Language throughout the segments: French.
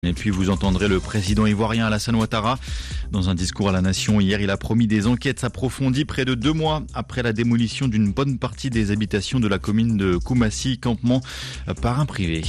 Et puis vous entendrez le président ivoirien Alassane Ouattara. Dans un discours à la nation hier, il a promis des enquêtes approfondies près de 2 mois après la démolition d'une bonne partie des habitations de la commune de Koumassi, campement par un privé.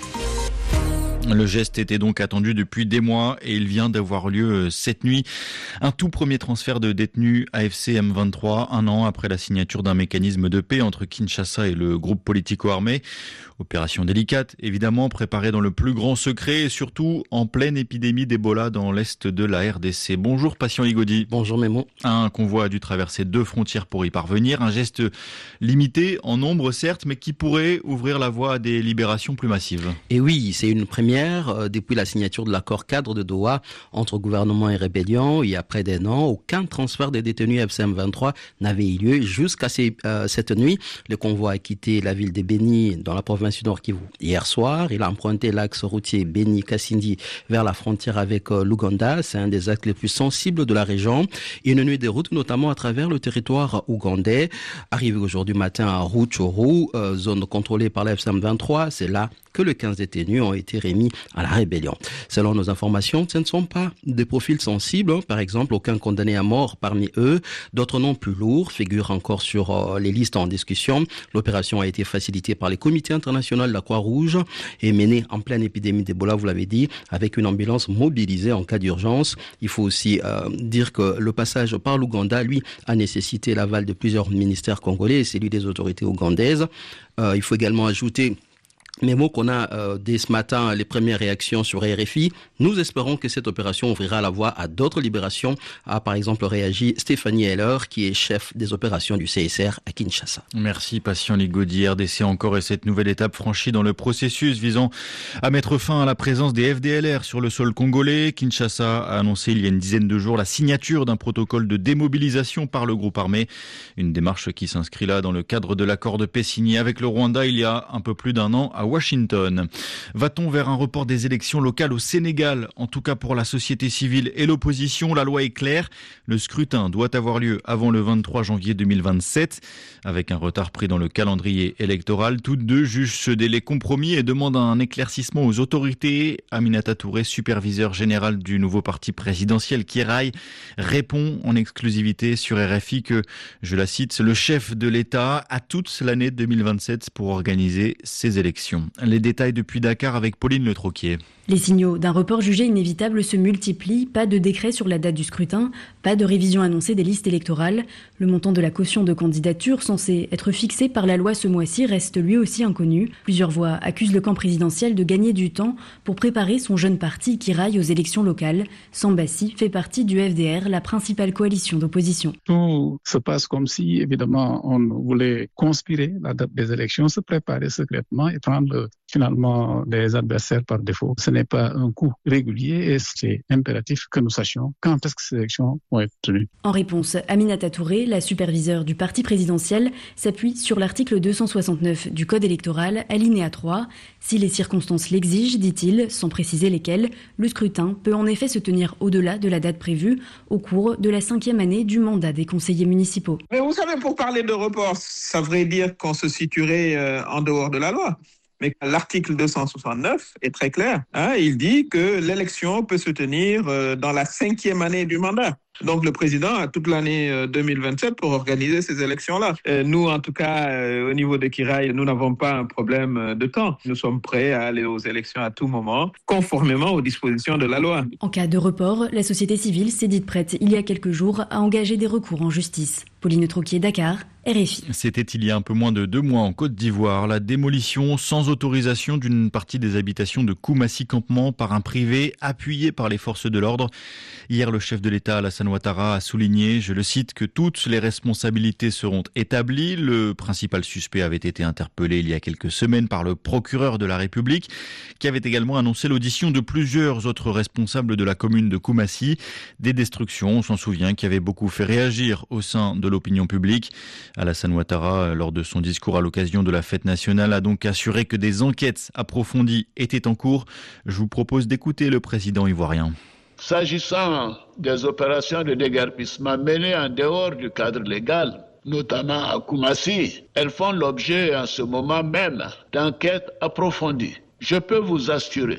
Le geste était donc attendu depuis des mois et il vient d'avoir lieu cette nuit. Un tout premier transfert de détenus AFC M23, un an après la signature d'un mécanisme de paix entre Kinshasa et le groupe politico-armé. Opération délicate, évidemment, préparée dans le plus grand secret et surtout en pleine épidémie d'Ebola dans l'est de la RDC. Bonjour Patient Ligodi. Bonjour Mémon. Un convoi a dû traverser 2 frontières pour y parvenir. Un geste limité en nombre certes, mais qui pourrait ouvrir la voie à des libérations plus massives. Et oui, c'est une première. Depuis la signature de l'accord cadre de Doha entre gouvernement et rébellion, il y a près d'1 an, aucun transfert des détenus FCM23 n'avait eu lieu jusqu'à cette nuit. Le convoi a quitté la ville de Beni dans la province du Nord Kivu hier soir. Il a emprunté l'axe routier Beni-Kasindi vers la frontière avec l'Ouganda. C'est un des axes les plus sensibles de la région. Une nuit de route, notamment à travers le territoire ougandais. Arrivé aujourd'hui matin à Rutshuru, zone contrôlée par la FCM23, c'est là que les 15 détenus ont été remis à la rébellion. Selon nos informations, ce ne sont pas des profils sensibles. Par exemple, aucun condamné à mort parmi eux. D'autres noms plus lourds figurent encore sur les listes en discussion. L'opération a été facilitée par les comités internationaux de la Croix-Rouge et menée en pleine épidémie d'Ebola, vous l'avez dit, avec une ambulance mobilisée en cas d'urgence. Il faut aussi dire que le passage par l'Ouganda, lui, a nécessité l'aval de plusieurs ministères congolais et celui des autorités ougandaises. Il faut également ajouter mais mots qu'on a dès ce matin, les premières réactions sur RFI. Nous espérons que cette opération ouvrira la voie à d'autres libérations, a par exemple réagi Stéphanie Heller, qui est chef des opérations du CSR à Kinshasa. Merci Patient Ligodi. RDC encore et cette nouvelle étape franchie dans le processus visant à mettre fin à la présence des FDLR sur le sol congolais. Kinshasa a annoncé il y a une dizaine de jours la signature d'un protocole de démobilisation par le groupe armé. Une démarche qui s'inscrit là dans le cadre de l'accord de paix signé avec le Rwanda il y a un peu plus d'1 an à Washington. Va-t-on vers un report des élections locales au Sénégal? En tout cas pour la société civile et l'opposition, la loi est claire. Le scrutin doit avoir lieu avant le 23 janvier 2027. Avec un retard pris dans le calendrier électoral, toutes deux jugent ce délai compromis et demandent un éclaircissement aux autorités. Aminata Touré, superviseur général du nouveau parti présidentiel Kiraï, répond en exclusivité sur RFI que, je la cite, le chef de l'État a toute l'année 2027 pour organiser ces élections. Les détails depuis Dakar avec Pauline Le Troquier. Les signaux d'un report jugé inévitable se multiplient. Pas de décret sur la date du scrutin, pas de révision annoncée des listes électorales. Le montant de la caution de candidature censé être fixé par la loi ce mois-ci reste lui aussi inconnu. Plusieurs voix accusent le camp présidentiel de gagner du temps pour préparer son jeune parti qui raille aux élections locales. Sambassi fait partie du FDR, la principale coalition d'opposition. Tout se passe comme si, évidemment, on voulait conspirer la date des élections, se préparer secrètement et prendre finalement des adversaires par défaut. Ce n'est pas un coup régulier et c'est impératif que nous sachions quand est-ce que ces élections vont être tenues. En réponse, Aminata Touré, la superviseure du parti présidentiel, s'appuie sur l'article 269 du Code électoral, alinéa 3. Si les circonstances l'exigent, dit-il, sans préciser lesquelles, le scrutin peut en effet se tenir au-delà de la date prévue au cours de la 5e année du mandat des conseillers municipaux. Mais vous savez, pour parler de report, ça voudrait dire qu'on se situerait en dehors de la loi. Mais l'article 269 est très clair. Il dit que l'élection peut se tenir dans la 5e année du mandat. Donc le président a toute l'année 2027 pour organiser ces élections-là. Nous, en tout cas, au niveau de Kiraï, nous n'avons pas un problème de temps. Nous sommes prêts à aller aux élections à tout moment, conformément aux dispositions de la loi. En cas de report, la société civile s'est dite prête il y a quelques jours à engager des recours en justice. Pauline Troquier, Dakar, RFI. C'était il y a un peu moins de 2 mois en Côte d'Ivoire. La démolition sans autorisation d'une partie des habitations de Koumassi Campement par un privé appuyé par les forces de l'ordre. Hier, le chef de l'État, Alassane Ouattara, a souligné, je le cite, que toutes les responsabilités seront établies. Le principal suspect avait été interpellé il y a quelques semaines par le procureur de la République, qui avait également annoncé l'audition de plusieurs autres responsables de la commune de Koumassi. Des destructions, on s'en souvient, qui avaient beaucoup fait réagir au sein de l'opinion publique. Alassane Ouattara, lors de son discours à l'occasion de la fête nationale, a donc assuré que des enquêtes approfondies étaient en cours. Je vous propose d'écouter le président ivoirien. S'agissant des opérations de déguerpissement menées en dehors du cadre légal, notamment à Koumassi, elles font l'objet en ce moment même d'enquêtes approfondies. Je peux vous assurer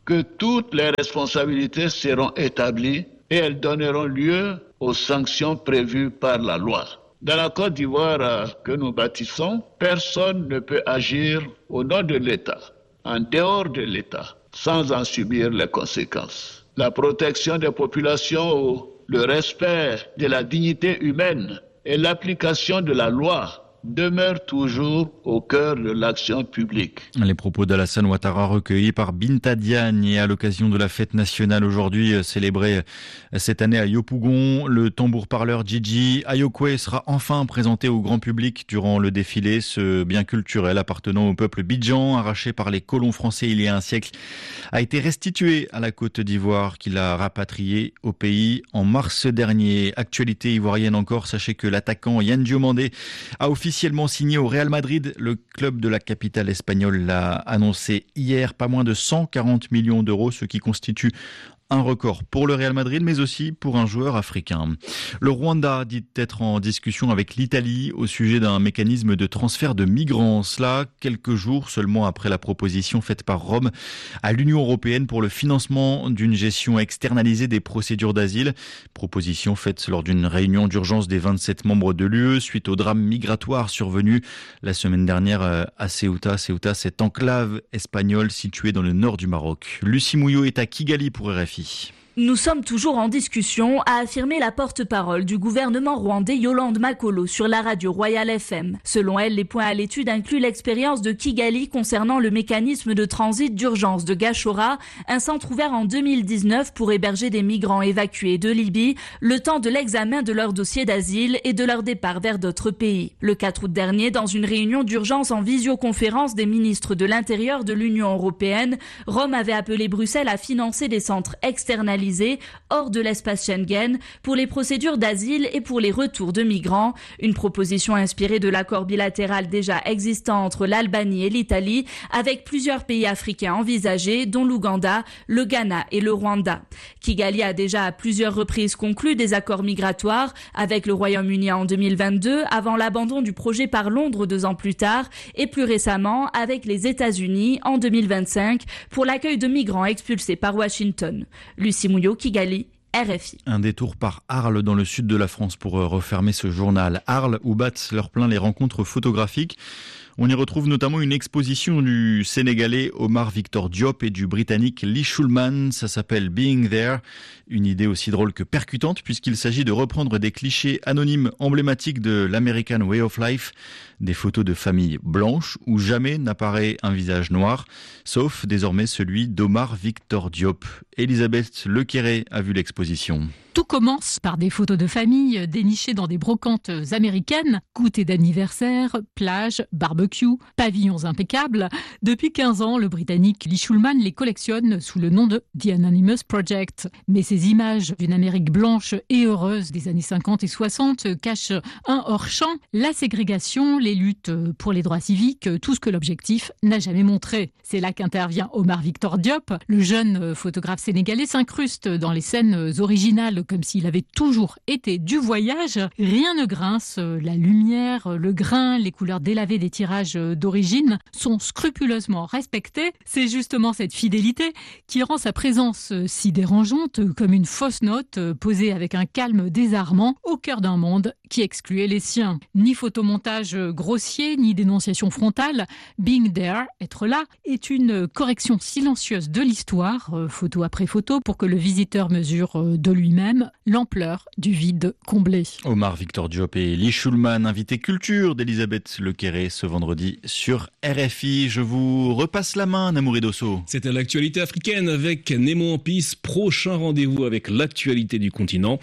que toutes les responsabilités seront établies et elles donneront lieu aux sanctions prévues par la loi. Dans la Côte d'Ivoire que nous bâtissons, personne ne peut agir au nom de l'État, en dehors de l'État, sans en subir les conséquences. La protection des populations, le respect de la dignité humaine et l'application de la loi demeure toujours au cœur de l'action publique. Les propos d'Alassane Ouattara recueillis par Binta Diagne et à l'occasion de la fête nationale aujourd'hui célébrée cette année à Yopougon. Le tambour-parleur Djidji Ayokwe sera enfin présenté au grand public durant le défilé. Ce bien culturel appartenant au peuple bidjan, arraché par les colons français il y a un siècle, a été restitué à la Côte d'Ivoire qu'il a rapatrié au pays en mars dernier. Actualité ivoirienne encore, sachez que l'attaquant Yan Diomandé a officiellement signé au Real Madrid. Le club de la capitale espagnole l'a annoncé hier, pas moins de 140 millions d'euros, ce qui constitue un record pour le Real Madrid, mais aussi pour un joueur africain. Le Rwanda dit être en discussion avec l'Italie au sujet d'un mécanisme de transfert de migrants. Cela, quelques jours seulement après la proposition faite par Rome à l'Union européenne pour le financement d'une gestion externalisée des procédures d'asile. Proposition faite lors d'une réunion d'urgence des 27 membres de l'UE suite au drame migratoire survenu la semaine dernière à Ceuta. Ceuta, cette enclave espagnole située dans le nord du Maroc. Lucie Mouillot est à Kigali pour RFI. Nous sommes toujours en discussion, a affirmé la porte-parole du gouvernement rwandais Yolande Makolo sur la radio Royal FM. Selon elle, les points à l'étude incluent l'expérience de Kigali concernant le mécanisme de transit d'urgence de Gashora, un centre ouvert en 2019 pour héberger des migrants évacués de Libye, le temps de l'examen de leur dossier d'asile et de leur départ vers d'autres pays. Le 4 août dernier, dans une réunion d'urgence en visioconférence des ministres de l'Intérieur de l'Union européenne, Rome avait appelé Bruxelles à financer des centres externalisés hors de l'espace Schengen pour les procédures d'asile et pour les retours de migrants. Une proposition inspirée de l'accord bilatéral déjà existant entre l'Albanie et l'Italie avec plusieurs pays africains envisagés, dont l'Ouganda, le Ghana et le Rwanda. Kigali a déjà à plusieurs reprises conclu des accords migratoires avec le Royaume-Uni en 2022 avant l'abandon du projet par Londres 2 ans plus tard et plus récemment avec les États-Unis en 2025 pour l'accueil de migrants expulsés par Washington. Lucie Mouillot, Kigali, RFI. Un détour par Arles dans le sud de la France pour refermer ce journal. Arles où battent leur plein les rencontres photographiques. On y retrouve notamment une exposition du Sénégalais Omar Victor Diop et du Britannique Lee Schulman. Ça s'appelle Being There. Une idée aussi drôle que percutante puisqu'il s'agit de reprendre des clichés anonymes emblématiques de l'American Way of Life. Des photos de familles blanches où jamais n'apparaît un visage noir, sauf désormais celui d'Omar Victor Diop. Elisabeth Lequéré a vu l'exposition. Tout commence par des photos de famille dénichées dans des brocantes américaines, goûter d'anniversaire, plage, barbecue, pavillons impeccables. Depuis 15 ans, le Britannique Lee Schulman les collectionne sous le nom de The Anonymous Project. Mais ces images d'une Amérique blanche et heureuse des années 50 et 60 cachent un hors-champ, la ségrégation, les luttes pour les droits civiques, tout ce que l'objectif n'a jamais montré. C'est là qu'intervient Omar Victor Diop. Le jeune photographe sénégalais s'incruste dans les scènes originales comme s'il avait toujours été du voyage. Rien ne grince, la lumière, le grain, les couleurs délavées des tirages d'origine sont scrupuleusement respectées. C'est justement cette fidélité qui rend sa présence si dérangeante comme une fausse note posée avec un calme désarmant au cœur d'un monde qui excluait les siens. Ni photomontage grossier, ni dénonciation frontale. Being there, être là, est une correction silencieuse de l'histoire, photo après photo, pour que le visiteur mesure de lui-même l'ampleur du vide comblé. Omar Victor Diop et Lee Schulman, invité culture d'Elisabeth Lequéré ce vendredi sur RFI. Je vous repasse la main, Namouri Dosso. C'était l'actualité africaine avec Nemo en piste. Prochain rendez-vous avec l'actualité du continent.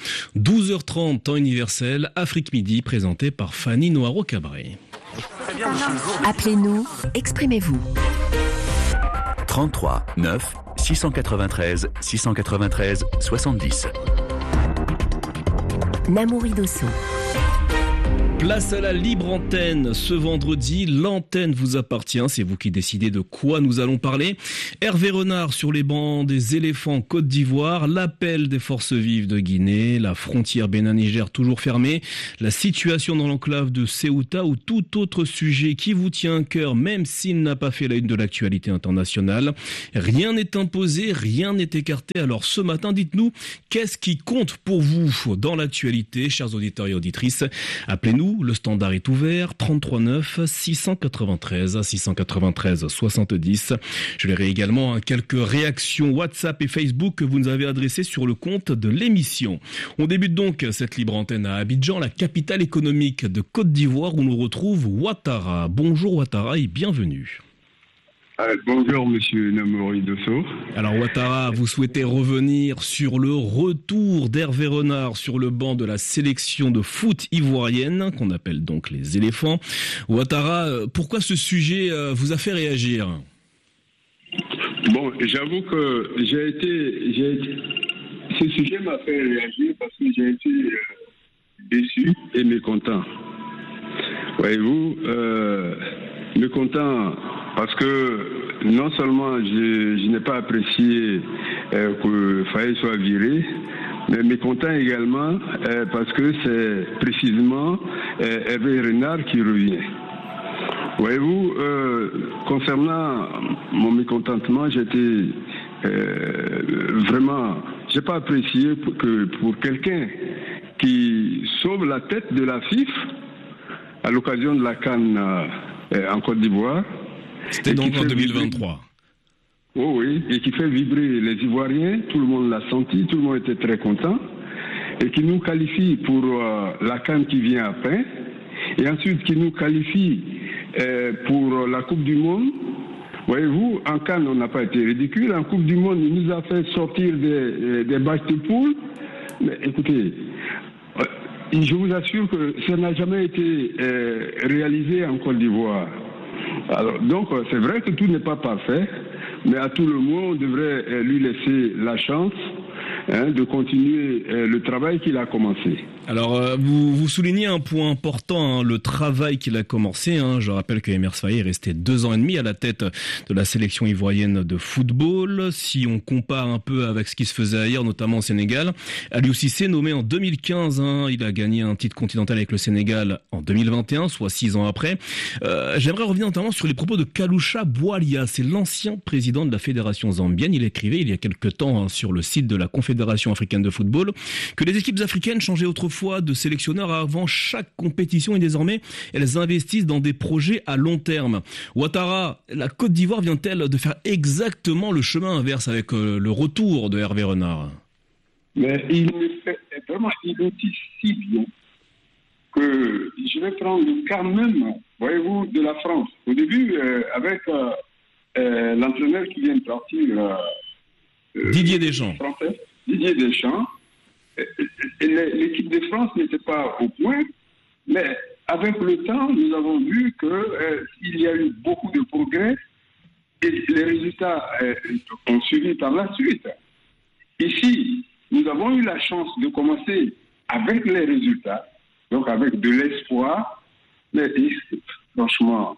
12h30 temps universel, Afrique Midi, présenté par Fanny Noiro-Cabré. Appelez-nous, exprimez-vous. 33 9 693 693 70. Namouri Dosso. Place à la libre antenne. Ce vendredi, l'antenne vous appartient. C'est vous qui décidez de quoi nous allons parler. Hervé Renard sur les bancs des éléphants Côte d'Ivoire, l'appel des forces vives de Guinée, la frontière Bénin-Niger toujours fermée, la situation dans l'enclave de Ceuta ou tout autre sujet qui vous tient à cœur, même s'il n'a pas fait la une de l'actualité internationale. Rien n'est imposé, rien n'est écarté. Alors ce matin, dites-nous, qu'est-ce qui compte pour vous dans l'actualité, chers auditeurs et auditrices? Appelez-nous, le standard est ouvert, 33 9 693 693 70. Je verrai également quelques réactions WhatsApp et Facebook que vous nous avez adressées sur le compte de l'émission. On débute donc cette libre antenne à Abidjan, la capitale économique de Côte d'Ivoire, où nous retrouve Ouattara. Bonjour Ouattara et bienvenue. Bonjour Monsieur Namori Dosso. Alors Ouattara, vous souhaitez revenir sur le retour d'Hervé Renard sur le banc de la sélection de foot ivoirienne, qu'on appelle donc les éléphants. Ouattara, pourquoi ce sujet vous a fait réagir? Bon, j'avoue que ce sujet m'a fait réagir parce que j'ai été déçu et mécontent. Voyez-vous, mécontent parce que non seulement je n'ai pas apprécié que Faye soit viré, mais mécontent également parce que c'est précisément Hervé Renard qui revient. Voyez-vous, concernant mon mécontentement, j'étais vraiment, j'ai pas apprécié que pour quelqu'un qui sauve la tête de la FIF à l'occasion de la CAN en Côte d'Ivoire. C'était donc en 2023. Oui, et qui fait vibrer les Ivoiriens, tout le monde l'a senti, tout le monde était très content, et qui nous qualifie pour la CAN qui vient après, et ensuite qui nous qualifie pour la Coupe du Monde. Voyez-vous, en CAN, on n'a pas été ridicule, en Coupe du Monde, il nous a fait sortir des matchs de poule, mais écoutez, je vous assure que ça n'a jamais été réalisé en Côte d'Ivoire. Alors, donc, c'est vrai que tout n'est pas parfait, mais à tout le moins, on devrait lui laisser la chance de continuer le travail qu'il a commencé. Alors, vous soulignez un point important, le travail qu'il a commencé. Je rappelle que Emerse Faé est resté 2 ans et demi à la tête de la sélection ivoirienne de football. Si on compare un peu avec ce qui se faisait ailleurs, notamment au Sénégal, Aliou Cissé, nommé en 2015, il a gagné un titre continental avec le Sénégal en 2021, soit 6 ans après. J'aimerais revenir notamment sur les propos de Kalusha Boualia, c'est l'ancien président de la fédération zambienne. Il écrivait il y a quelque temps sur le site de la Confédération africaine de football que les équipes africaines changeaient autrefois de sélectionneurs avant chaque compétition et désormais elles investissent dans des projets à long terme. Ouattara, la Côte d'Ivoire vient-elle de faire exactement le chemin inverse avec le retour de Hervé Renard? Mais il le fait vraiment, il le dit si bien que je vais prendre le cas même, voyez-vous, de la France. Au début, avec l'entraîneur qui vient de partir, Didier Deschamps. Français, Didier Deschamps. L'équipe de France n'était pas au point, mais avec le temps, nous avons vu qu'il y a eu beaucoup de progrès et les résultats ont suivi par la suite. Ici, nous avons eu la chance de commencer avec les résultats, donc avec de l'espoir, mais franchement,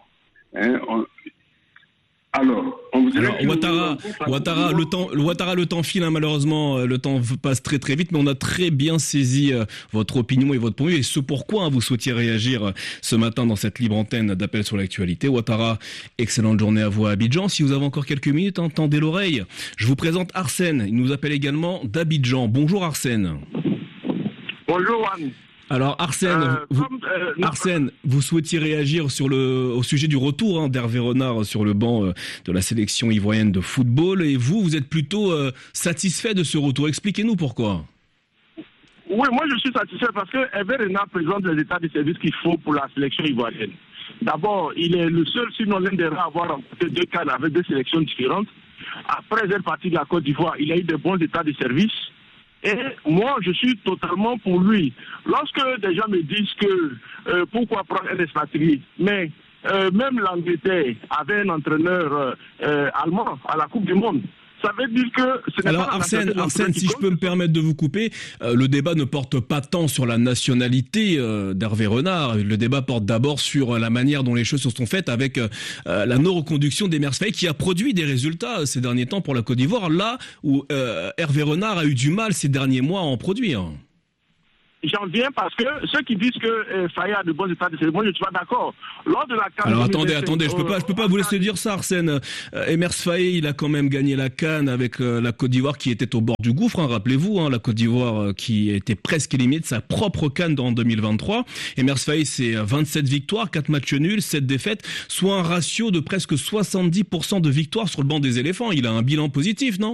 Alors, Ouattara, le temps file, malheureusement, le temps passe très très vite, mais on a très bien saisi votre opinion et votre point de vue, et ce pourquoi vous souhaitiez réagir ce matin dans cette libre antenne d'appel sur l'actualité. Ouattara, excellente journée à vous à Abidjan. Si vous avez encore quelques minutes, tendez l'oreille. Je vous présente Arsène, il nous appelle également d'Abidjan. Bonjour Arsène. Bonjour Juan. Alors Arsène, vous souhaitiez réagir au sujet du retour d'Hervé Renard sur le banc de la sélection ivoirienne de football, et vous êtes plutôt satisfait de ce retour. Expliquez-nous pourquoi. Oui, moi je suis satisfait parce que Hervé Renard présente les états de service qu'il faut pour la sélection ivoirienne. D'abord, il est le seul, sinon l'un des rares, à avoir remporté 2 CAN avec 2 sélections différentes. Après être parti de la Côte d'Ivoire, il a eu de bons états de service. Et moi, je suis totalement pour lui. Lorsque des gens me disent que pourquoi prendre un expatrié, mais même l'Angleterre avait un entraîneur allemand à la Coupe du Monde. ça veut dire que ce n'est Alors pas Arsène, si je peux me permettre de vous couper, le débat ne porte pas tant sur la nationalité d'Hervé Renard. Le débat porte d'abord sur la manière dont les choses se sont faites avec la non-reconduction d'Emers Faé qui a produit des résultats ces derniers temps pour la Côte d'Ivoire, là où Hervé Renard a eu du mal ces derniers mois à en produire. J'en viens parce que ceux qui disent que Faye a de bons états de moi je ne suis pas d'accord. Lors de la CAN. Alors attendez, je peux pas vous laisser dire ça, Arsène. Emers Faé, il a quand même gagné la CAN avec la Côte d'Ivoire qui était au bord du gouffre, hein, rappelez-vous, la Côte d'Ivoire qui était presque éliminée de sa propre CAN en 2023. Emers Faé, c'est 27 victoires, 4 matchs nuls, 7 défaites, soit un ratio de presque 70% de victoires sur le banc des éléphants. Il a un bilan positif, non ?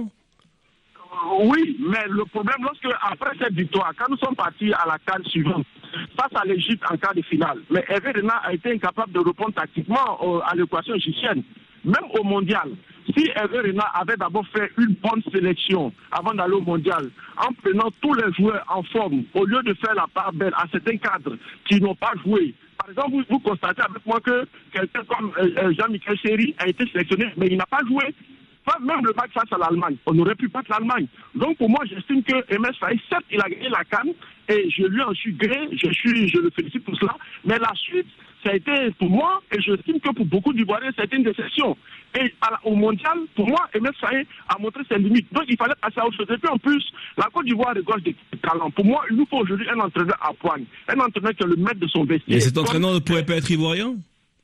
Oui, mais le problème, après cette victoire, quand nous sommes partis à la CAN suivante, face à l'Égypte en quart de finale, mais Hervé Renard a été incapable de répondre tactiquement à l'équation égyptienne. Même au mondial, si Hervé Renard avait d'abord fait une bonne sélection avant d'aller au mondial, en prenant tous les joueurs en forme, au lieu de faire la part belle à certains cadres qui n'ont pas joué. Par exemple, vous constatez avec moi que quelqu'un comme Jean-Michel Seri a été sélectionné, mais il n'a pas joué. Même le match face à l'Allemagne, on aurait pu battre l'Allemagne. Donc pour moi, j'estime que Emers Faé, certes, il a gagné la CAN et je lui en suis gré, je le félicite pour cela. Mais la suite, ça a été pour moi, et j'estime que pour beaucoup d'Ivoiriens, ça a été une déception. Et au mondial, pour moi, Emers Faé a montré ses limites. Donc il fallait passer à autre chose. Et puis en plus, la Côte d'Ivoire regorge des talents. Pour moi, il nous faut aujourd'hui un entraîneur à poigne, un entraîneur qui est le maître de son vestiaire. Et cet entraîneur ne pourrait pas être ivoirien ?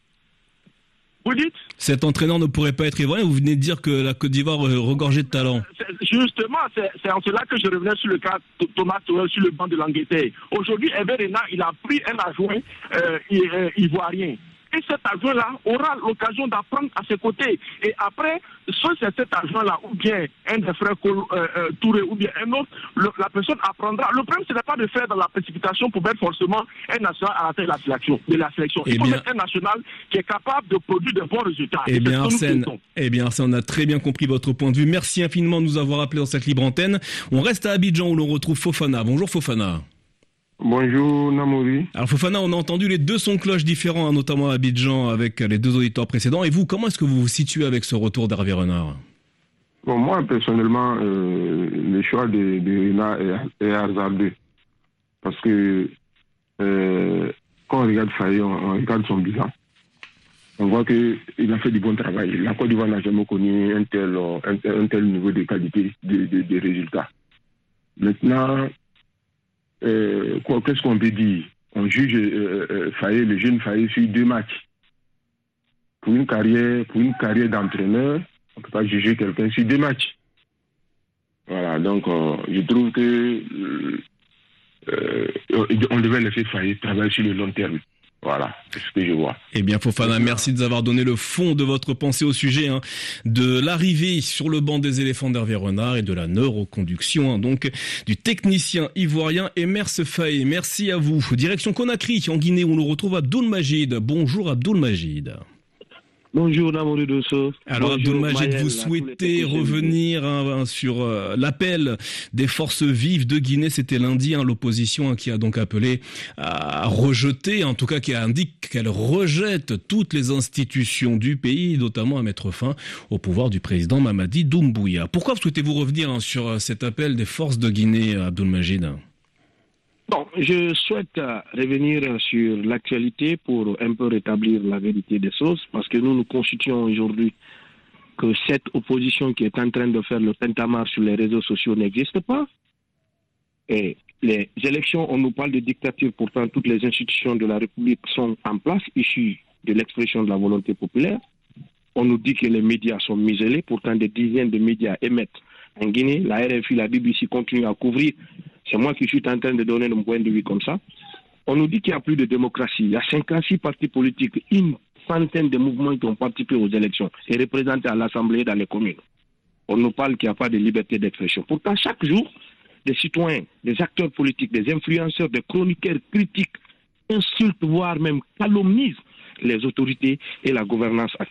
Vous dites ? Cet entraîneur ne pourrait pas être ivoirien. Vous venez de dire que la Côte d'Ivoire regorgeait de talent. Justement, c'est en cela que je revenais sur le cas de Thomas Tuchel sur le banc de l'Angleterre. Aujourd'hui, Hervé Renard, il a pris un adjoint ivoirien. Et cet adjoint-là aura l'occasion d'apprendre à ses côtés. Et après, soit c'est cet adjoint-là, ou bien un des frères Touré, ou bien un autre, la personne apprendra. Le problème, ce n'est pas de faire dans la précipitation pour mettre forcément un national à la tête de la sélection. Il faut mettre un national qui est capable de produire de bons résultats. Eh bien, Arsène, on a très bien compris votre point de vue. Merci infiniment de nous avoir appelés dans cette libre antenne. On reste à Abidjan où l'on retrouve Fofana. Bonjour Fofana. Bonjour Namouri. Alors Fofana, on a entendu les deux sons de cloche différents, notamment à Abidjan avec les deux auditeurs précédents. Et vous, comment est-ce que vous vous situez avec ce retour d'Hervé Renard ? Bon, moi personnellement, le choix de Renard est hasardeux. Parce que quand on regarde Faye, on regarde son bilan. On voit qu'il a fait du bon travail. La Côte d'Ivoire n'a jamais connu un tel niveau de qualité de résultats. Maintenant, qu'est-ce qu'on peut dire ? On juge Faye, le jeune Faye, sur 2 matchs. Pour une carrière d'entraîneur, on ne peut pas juger quelqu'un sur 2 matchs. Voilà, donc je trouve que on devait laisser Faye travailler sur le long terme. Voilà, c'est ce que je vois. Eh bien, Fofana, merci de nous avoir donné le fond de votre pensée au sujet de l'arrivée sur le banc des éléphants d'Hervé Renard et de la neuroconduction, donc du technicien ivoirien Emers Faé. Merci à vous. Direction Conakry, en Guinée, où on retrouve Abdoul Majid. Bonjour Abdoul Majid. Bonjour Namouri Dosso. Alors Abdoul Majid, vous souhaitez revenir sur l'appel des forces vives de Guinée. C'était lundi, l'opposition qui a donc appelé à rejeter, en tout cas qui indique qu'elle rejette toutes les institutions du pays, notamment à mettre fin au pouvoir du président Mamadi Doumbouya. Pourquoi souhaitez-vous revenir sur cet appel des forces de Guinée, Abdoul Majid ? Bon, je souhaite revenir sur l'actualité pour un peu rétablir la vérité des choses, parce que nous constituons aujourd'hui que cette opposition qui est en train de faire le tintamarre sur les réseaux sociaux n'existe pas. Et les élections, on nous parle de dictature, pourtant toutes les institutions de la République sont en place, issues de l'expression de la volonté populaire. On nous dit que les médias sont muselés, pourtant des dizaines de médias émettent en Guinée. La RFI, la BBC continuent à couvrir. C'est moi qui suis en train de donner mon point de vue comme ça. On nous dit qu'il n'y a plus de démocratie. Il y a 56 partis politiques, une centaine de mouvements qui ont participé aux élections et représentés à l'Assemblée et dans les communes. On nous parle qu'il n'y a pas de liberté d'expression. Pourtant, chaque jour, des citoyens, des acteurs politiques, des influenceurs, des chroniqueurs critiques insultent, voire même calomnient les autorités et la gouvernance actuelle.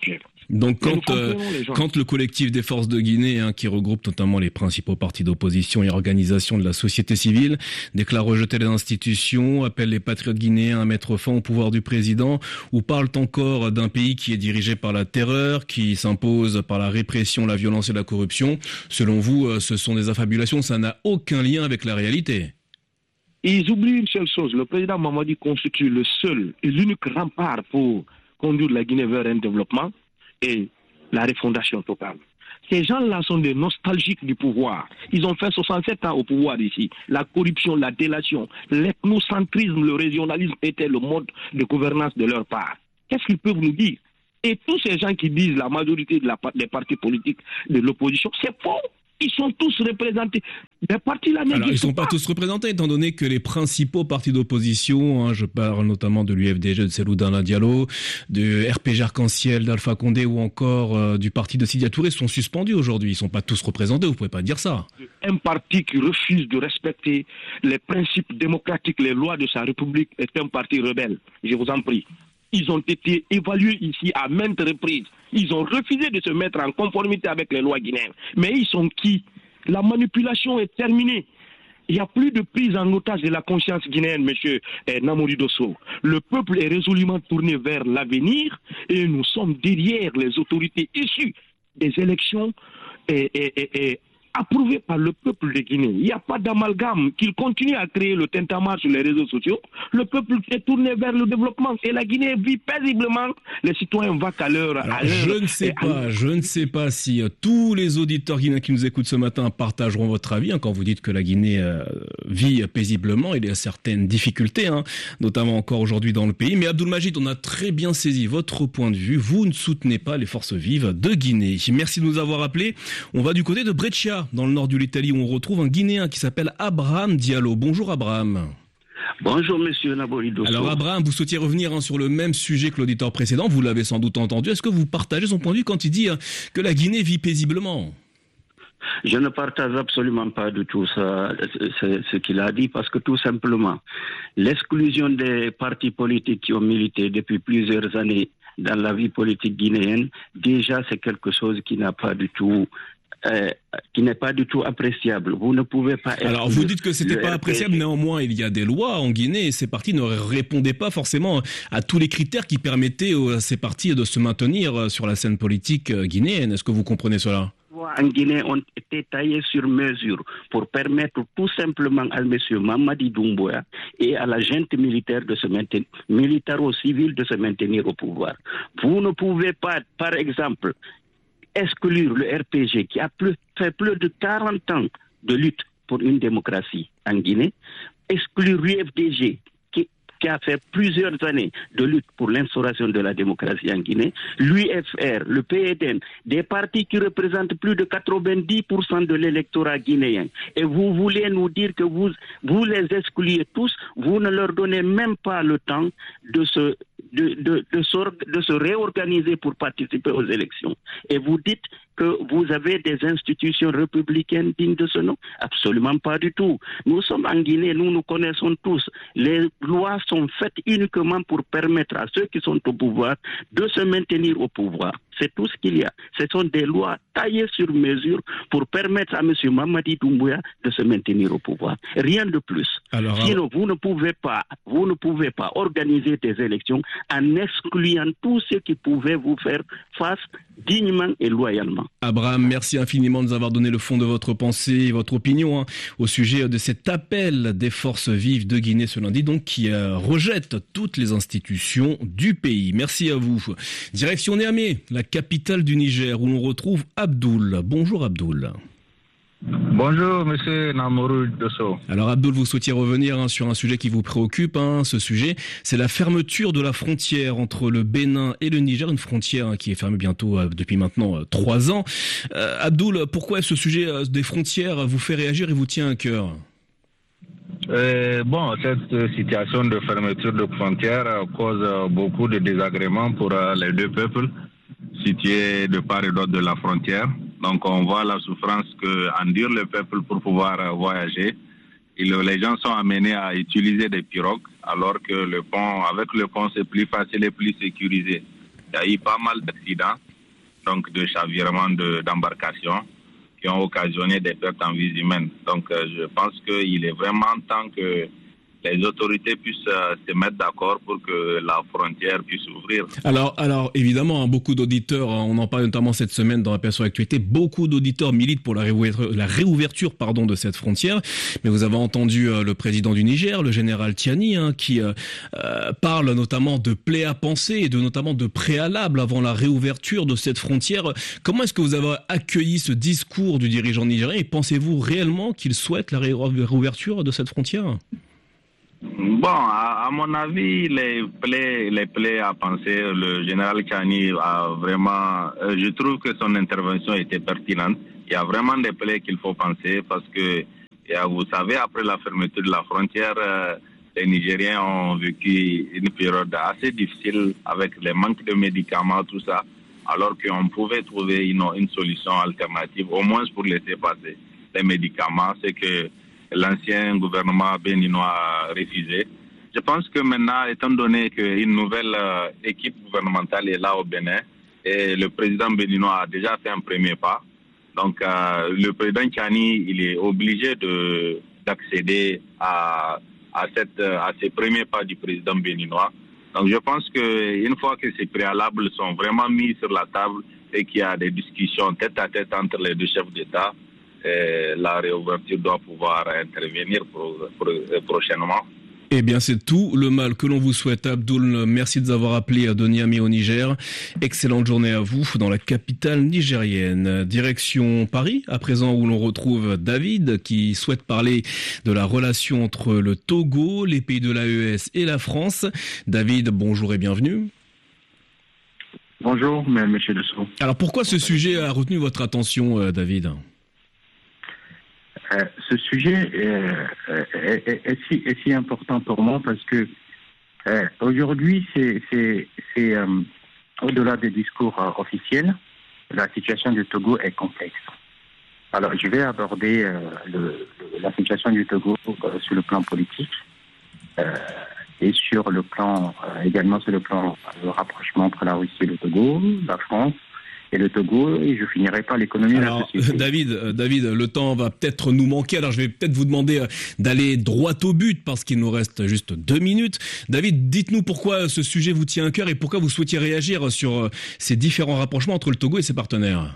Donc quand le collectif des forces de Guinée, qui regroupe notamment les principaux partis d'opposition et organisations de la société civile, déclare rejeter les institutions, appelle les patriotes guinéens à mettre fin au pouvoir du président, ou parle encore d'un pays qui est dirigé par la terreur, qui s'impose par la répression, la violence et la corruption, selon vous, ce sont des affabulations, ça n'a aucun lien avec la réalité. Ils oublient une seule chose, le président Mamadi constitue le seul et l'unique rempart pour conduire la Guinée vers un développement et la refondation totale. Ces gens-là sont des nostalgiques du pouvoir. Ils ont fait 67 ans au pouvoir ici. La corruption, la délation, l'ethnocentrisme, le régionalisme était le mode de gouvernance de leur part. Qu'est-ce qu'ils peuvent nous dire? Et tous ces gens qui disent la majorité des partis politiques de l'opposition, c'est faux. Ils sont tous représentés. Les partis là n'existent pas. Alors, ils ne sont pas tous représentés, étant donné que les principaux partis d'opposition, je parle notamment de l'UFDG de Cellou Dalein Diallo, de RPG Arc-en-Ciel d'Alpha Condé ou encore du parti de Sidya Touré, sont suspendus aujourd'hui. Ils ne sont pas tous représentés, vous ne pouvez pas dire ça. Un parti qui refuse de respecter les principes démocratiques, les lois de sa République, est un parti rebelle. Je vous en prie. Ils ont été évalués ici à maintes reprises. Ils ont refusé de se mettre en conformité avec les lois guinéennes. Mais ils sont qui? La manipulation est terminée. Il n'y a plus de prise en otage de la conscience guinéenne, monsieur Namori Dosso. Le peuple est résolument tourné vers l'avenir et nous sommes derrière les autorités issues des élections approuvé par le peuple de Guinée. Il n'y a pas d'amalgame. Qu'il continue à créer le tintamarre sur les réseaux sociaux. Le peuple est tourné vers le développement et la Guinée vit paisiblement. Les citoyens vaquent à l'heure. Je ne sais pas si tous les auditeurs guinéens qui nous écoutent ce matin partageront votre avis. Quand vous dites que la Guinée vit paisiblement, il y a certaines difficultés, notamment encore aujourd'hui dans le pays. Mais Abdoul Majid, on a très bien saisi votre point de vue. Vous ne soutenez pas les forces vives de Guinée. Merci de nous avoir appelés. On va du côté de Brescia, dans le nord de l'Italie, où on retrouve un Guinéen qui s'appelle Abraham Diallo. Bonjour Abraham. Bonjour monsieur Namori Dosso. Alors Abraham, vous souhaitiez revenir sur le même sujet que l'auditeur précédent, vous l'avez sans doute entendu. Est-ce que vous partagez son point de vue quand il dit que la Guinée vit paisiblement ? Je ne partage absolument pas du tout ce qu'il a dit, parce que tout simplement, l'exclusion des partis politiques qui ont milité depuis plusieurs années dans la vie politique guinéenne, déjà c'est quelque chose qui n'a pas du tout... qui n'est pas du tout appréciable. Vous ne pouvez pas... Alors vous dites que c'était pas appréciable, néanmoins il y a des lois en Guinée et ces partis ne répondaient pas forcément à tous les critères qui permettaient à ces partis de se maintenir sur la scène politique guinéenne. Est-ce que vous comprenez cela ? En Guinée ont été taillés sur mesure pour permettre tout simplement à M. Mamadi Doumbouya et à la junte militaire de se maintenir, militaro-civile de se maintenir au pouvoir. Vous ne pouvez pas, par exemple, exclure le RPG qui a fait plus de 40 ans de lutte pour une démocratie en Guinée, exclure l'UFDG qui a fait plusieurs années de lutte pour l'instauration de la démocratie en Guinée, l'UFR, le PEDN, des partis qui représentent plus de 90% de l'électorat guinéen. Et vous voulez nous dire que vous les excluez tous, vous ne leur donnez même pas le temps de se réorganiser pour participer aux élections. Et vous dites que vous avez des institutions républicaines dignes de ce nom? Absolument pas du tout. Nous sommes en Guinée, nous connaissons tous. Les lois sont faites uniquement pour permettre à ceux qui sont au pouvoir de se maintenir au pouvoir. C'est tout ce qu'il y a. Ce sont des lois taillées sur mesure pour permettre à M. Mamadi Doumbouya de se maintenir au pouvoir. Rien de plus. Sinon, vous ne pouvez pas organiser des élections en excluant tous ceux qui pouvaient vous faire face dignement et loyalement. Abraham, merci infiniment de nous avoir donné le fond de votre pensée et votre opinion au sujet de cet appel des forces vives de Guinée ce lundi, donc qui rejette toutes les institutions du pays. Merci à vous. Direction Niamey, la capitale du Niger, où l'on retrouve Abdoul. Bonjour Abdoul. Bonjour monsieur Namori Dosso. Alors Abdoul, vous souhaitiez revenir sur un sujet qui vous préoccupe, ce sujet, c'est la fermeture de la frontière entre le Bénin et le Niger, une frontière qui est fermée bientôt depuis maintenant 3 ans. Abdoul, pourquoi ce sujet des frontières vous fait réagir et vous tient à cœur ? Cette situation de fermeture de frontières cause beaucoup de désagréments pour les deux peuples situés de part et d'autre de la frontière. Donc on voit la souffrance qu'endure le peuple pour pouvoir voyager. Les gens sont amenés à utiliser des pirogues, alors que avec le pont c'est plus facile et plus sécurisé. Il y a eu pas mal d'accidents donc de chavirements d'embarcations qui ont occasionné des pertes en vies humaines. Donc je pense qu'il est vraiment temps que les autorités puissent se mettre d'accord pour que la frontière puisse ouvrir. Alors évidemment, beaucoup d'auditeurs, on en parle notamment cette semaine dans Appel sur l'actualité, beaucoup d'auditeurs militent pour la réouverture de cette frontière. Mais vous avez entendu le président du Niger, le général Tiani, qui parle notamment de plaies à penser et notamment de préalables avant la réouverture de cette frontière. Comment est-ce que vous avez accueilli ce discours du dirigeant nigérien et pensez-vous réellement qu'il souhaite la réouverture de cette frontière ? Bon, à mon avis, les plaies à penser, le général Tiani a vraiment, je trouve que son intervention était pertinente. Il y a vraiment des plaies qu'il faut penser parce que, vous savez, après la fermeture de la frontière, les Nigériens ont vécu une période assez difficile avec les manques de médicaments, tout ça, alors qu'on pouvait trouver une solution alternative, au moins pour laisser passer les médicaments. C'est que l'ancien gouvernement béninois a refusé. Je pense que maintenant, étant donné qu'une nouvelle équipe gouvernementale est là au Bénin, et le président béninois a déjà fait un premier pas, donc le président Tiani, il est obligé d'accéder à ces premiers pas du président béninois. Donc je pense qu'une fois que ces préalables sont vraiment mis sur la table et qu'il y a des discussions tête à tête entre les deux chefs d'État, la réouverture doit pouvoir intervenir prochainement. Eh bien, c'est tout le mal que l'on vous souhaite, Abdoul. Merci de nous avoir appelé de Niamey au Niger. Excellente journée à vous dans la capitale nigérienne. Direction Paris, à présent, où l'on retrouve David, qui souhaite parler de la relation entre le Togo, les pays de l'AES et la France. David, bonjour et bienvenue. Bonjour, monsieur Dessau. Alors, pourquoi ce sujet a retenu votre attention, David ? Ce sujet est si important pour moi parce que aujourd'hui, c'est au-delà des discours officiels, la situation du Togo est complexe. Alors, je vais aborder la situation du Togo sur le plan politique et sur le plan également sur le plan du rapprochement entre la Russie et le Togo, la France et le Togo, et je finirai par l'économie de la société. David, le temps va peut-être nous manquer, alors je vais peut-être vous demander d'aller droit au but, parce qu'il nous reste juste 2 minutes. David, dites-nous pourquoi ce sujet vous tient à cœur et pourquoi vous souhaitiez réagir sur ces différents rapprochements entre le Togo et ses partenaires.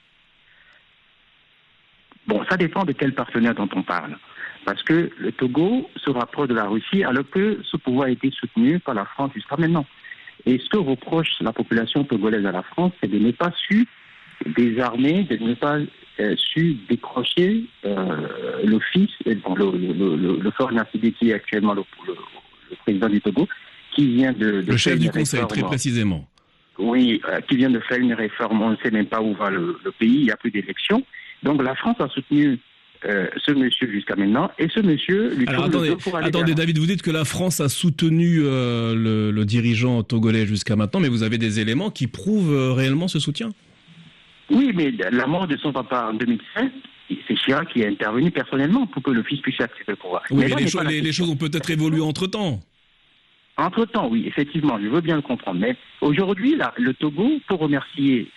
Bon, ça dépend de quel partenaire dont on parle. Parce que le Togo se rapproche de la Russie, alors que ce pouvoir a été soutenu par la France jusqu'à maintenant. Et ce que reproche la population togolaise à la France, c'est de ne pas su désarmer, de ne pas su décrocher le fils, le fort Nassidi qui est actuellement le président du Togo, qui vient de le chef du Conseil, très précisément. Oui, qui vient de faire une réforme. On ne sait même pas où va le pays, il n'y a plus d'élections. Donc la France a soutenu ce monsieur jusqu'à maintenant, et ce monsieur lui tourne le dos pour aller Attendez, David, vous dites que la France a soutenu le dirigeant togolais jusqu'à maintenant, mais vous avez des éléments qui prouvent réellement ce soutien ? Oui, mais la mort de son papa en 2005, c'est Chirac qui est intervenu personnellement pour que le fils puisse accéder au pouvoir. Oui, mais les choses ont peut-être évolué entre-temps. Entre-temps, oui, effectivement, je veux bien le comprendre. Mais aujourd'hui, le Togo, pour remercier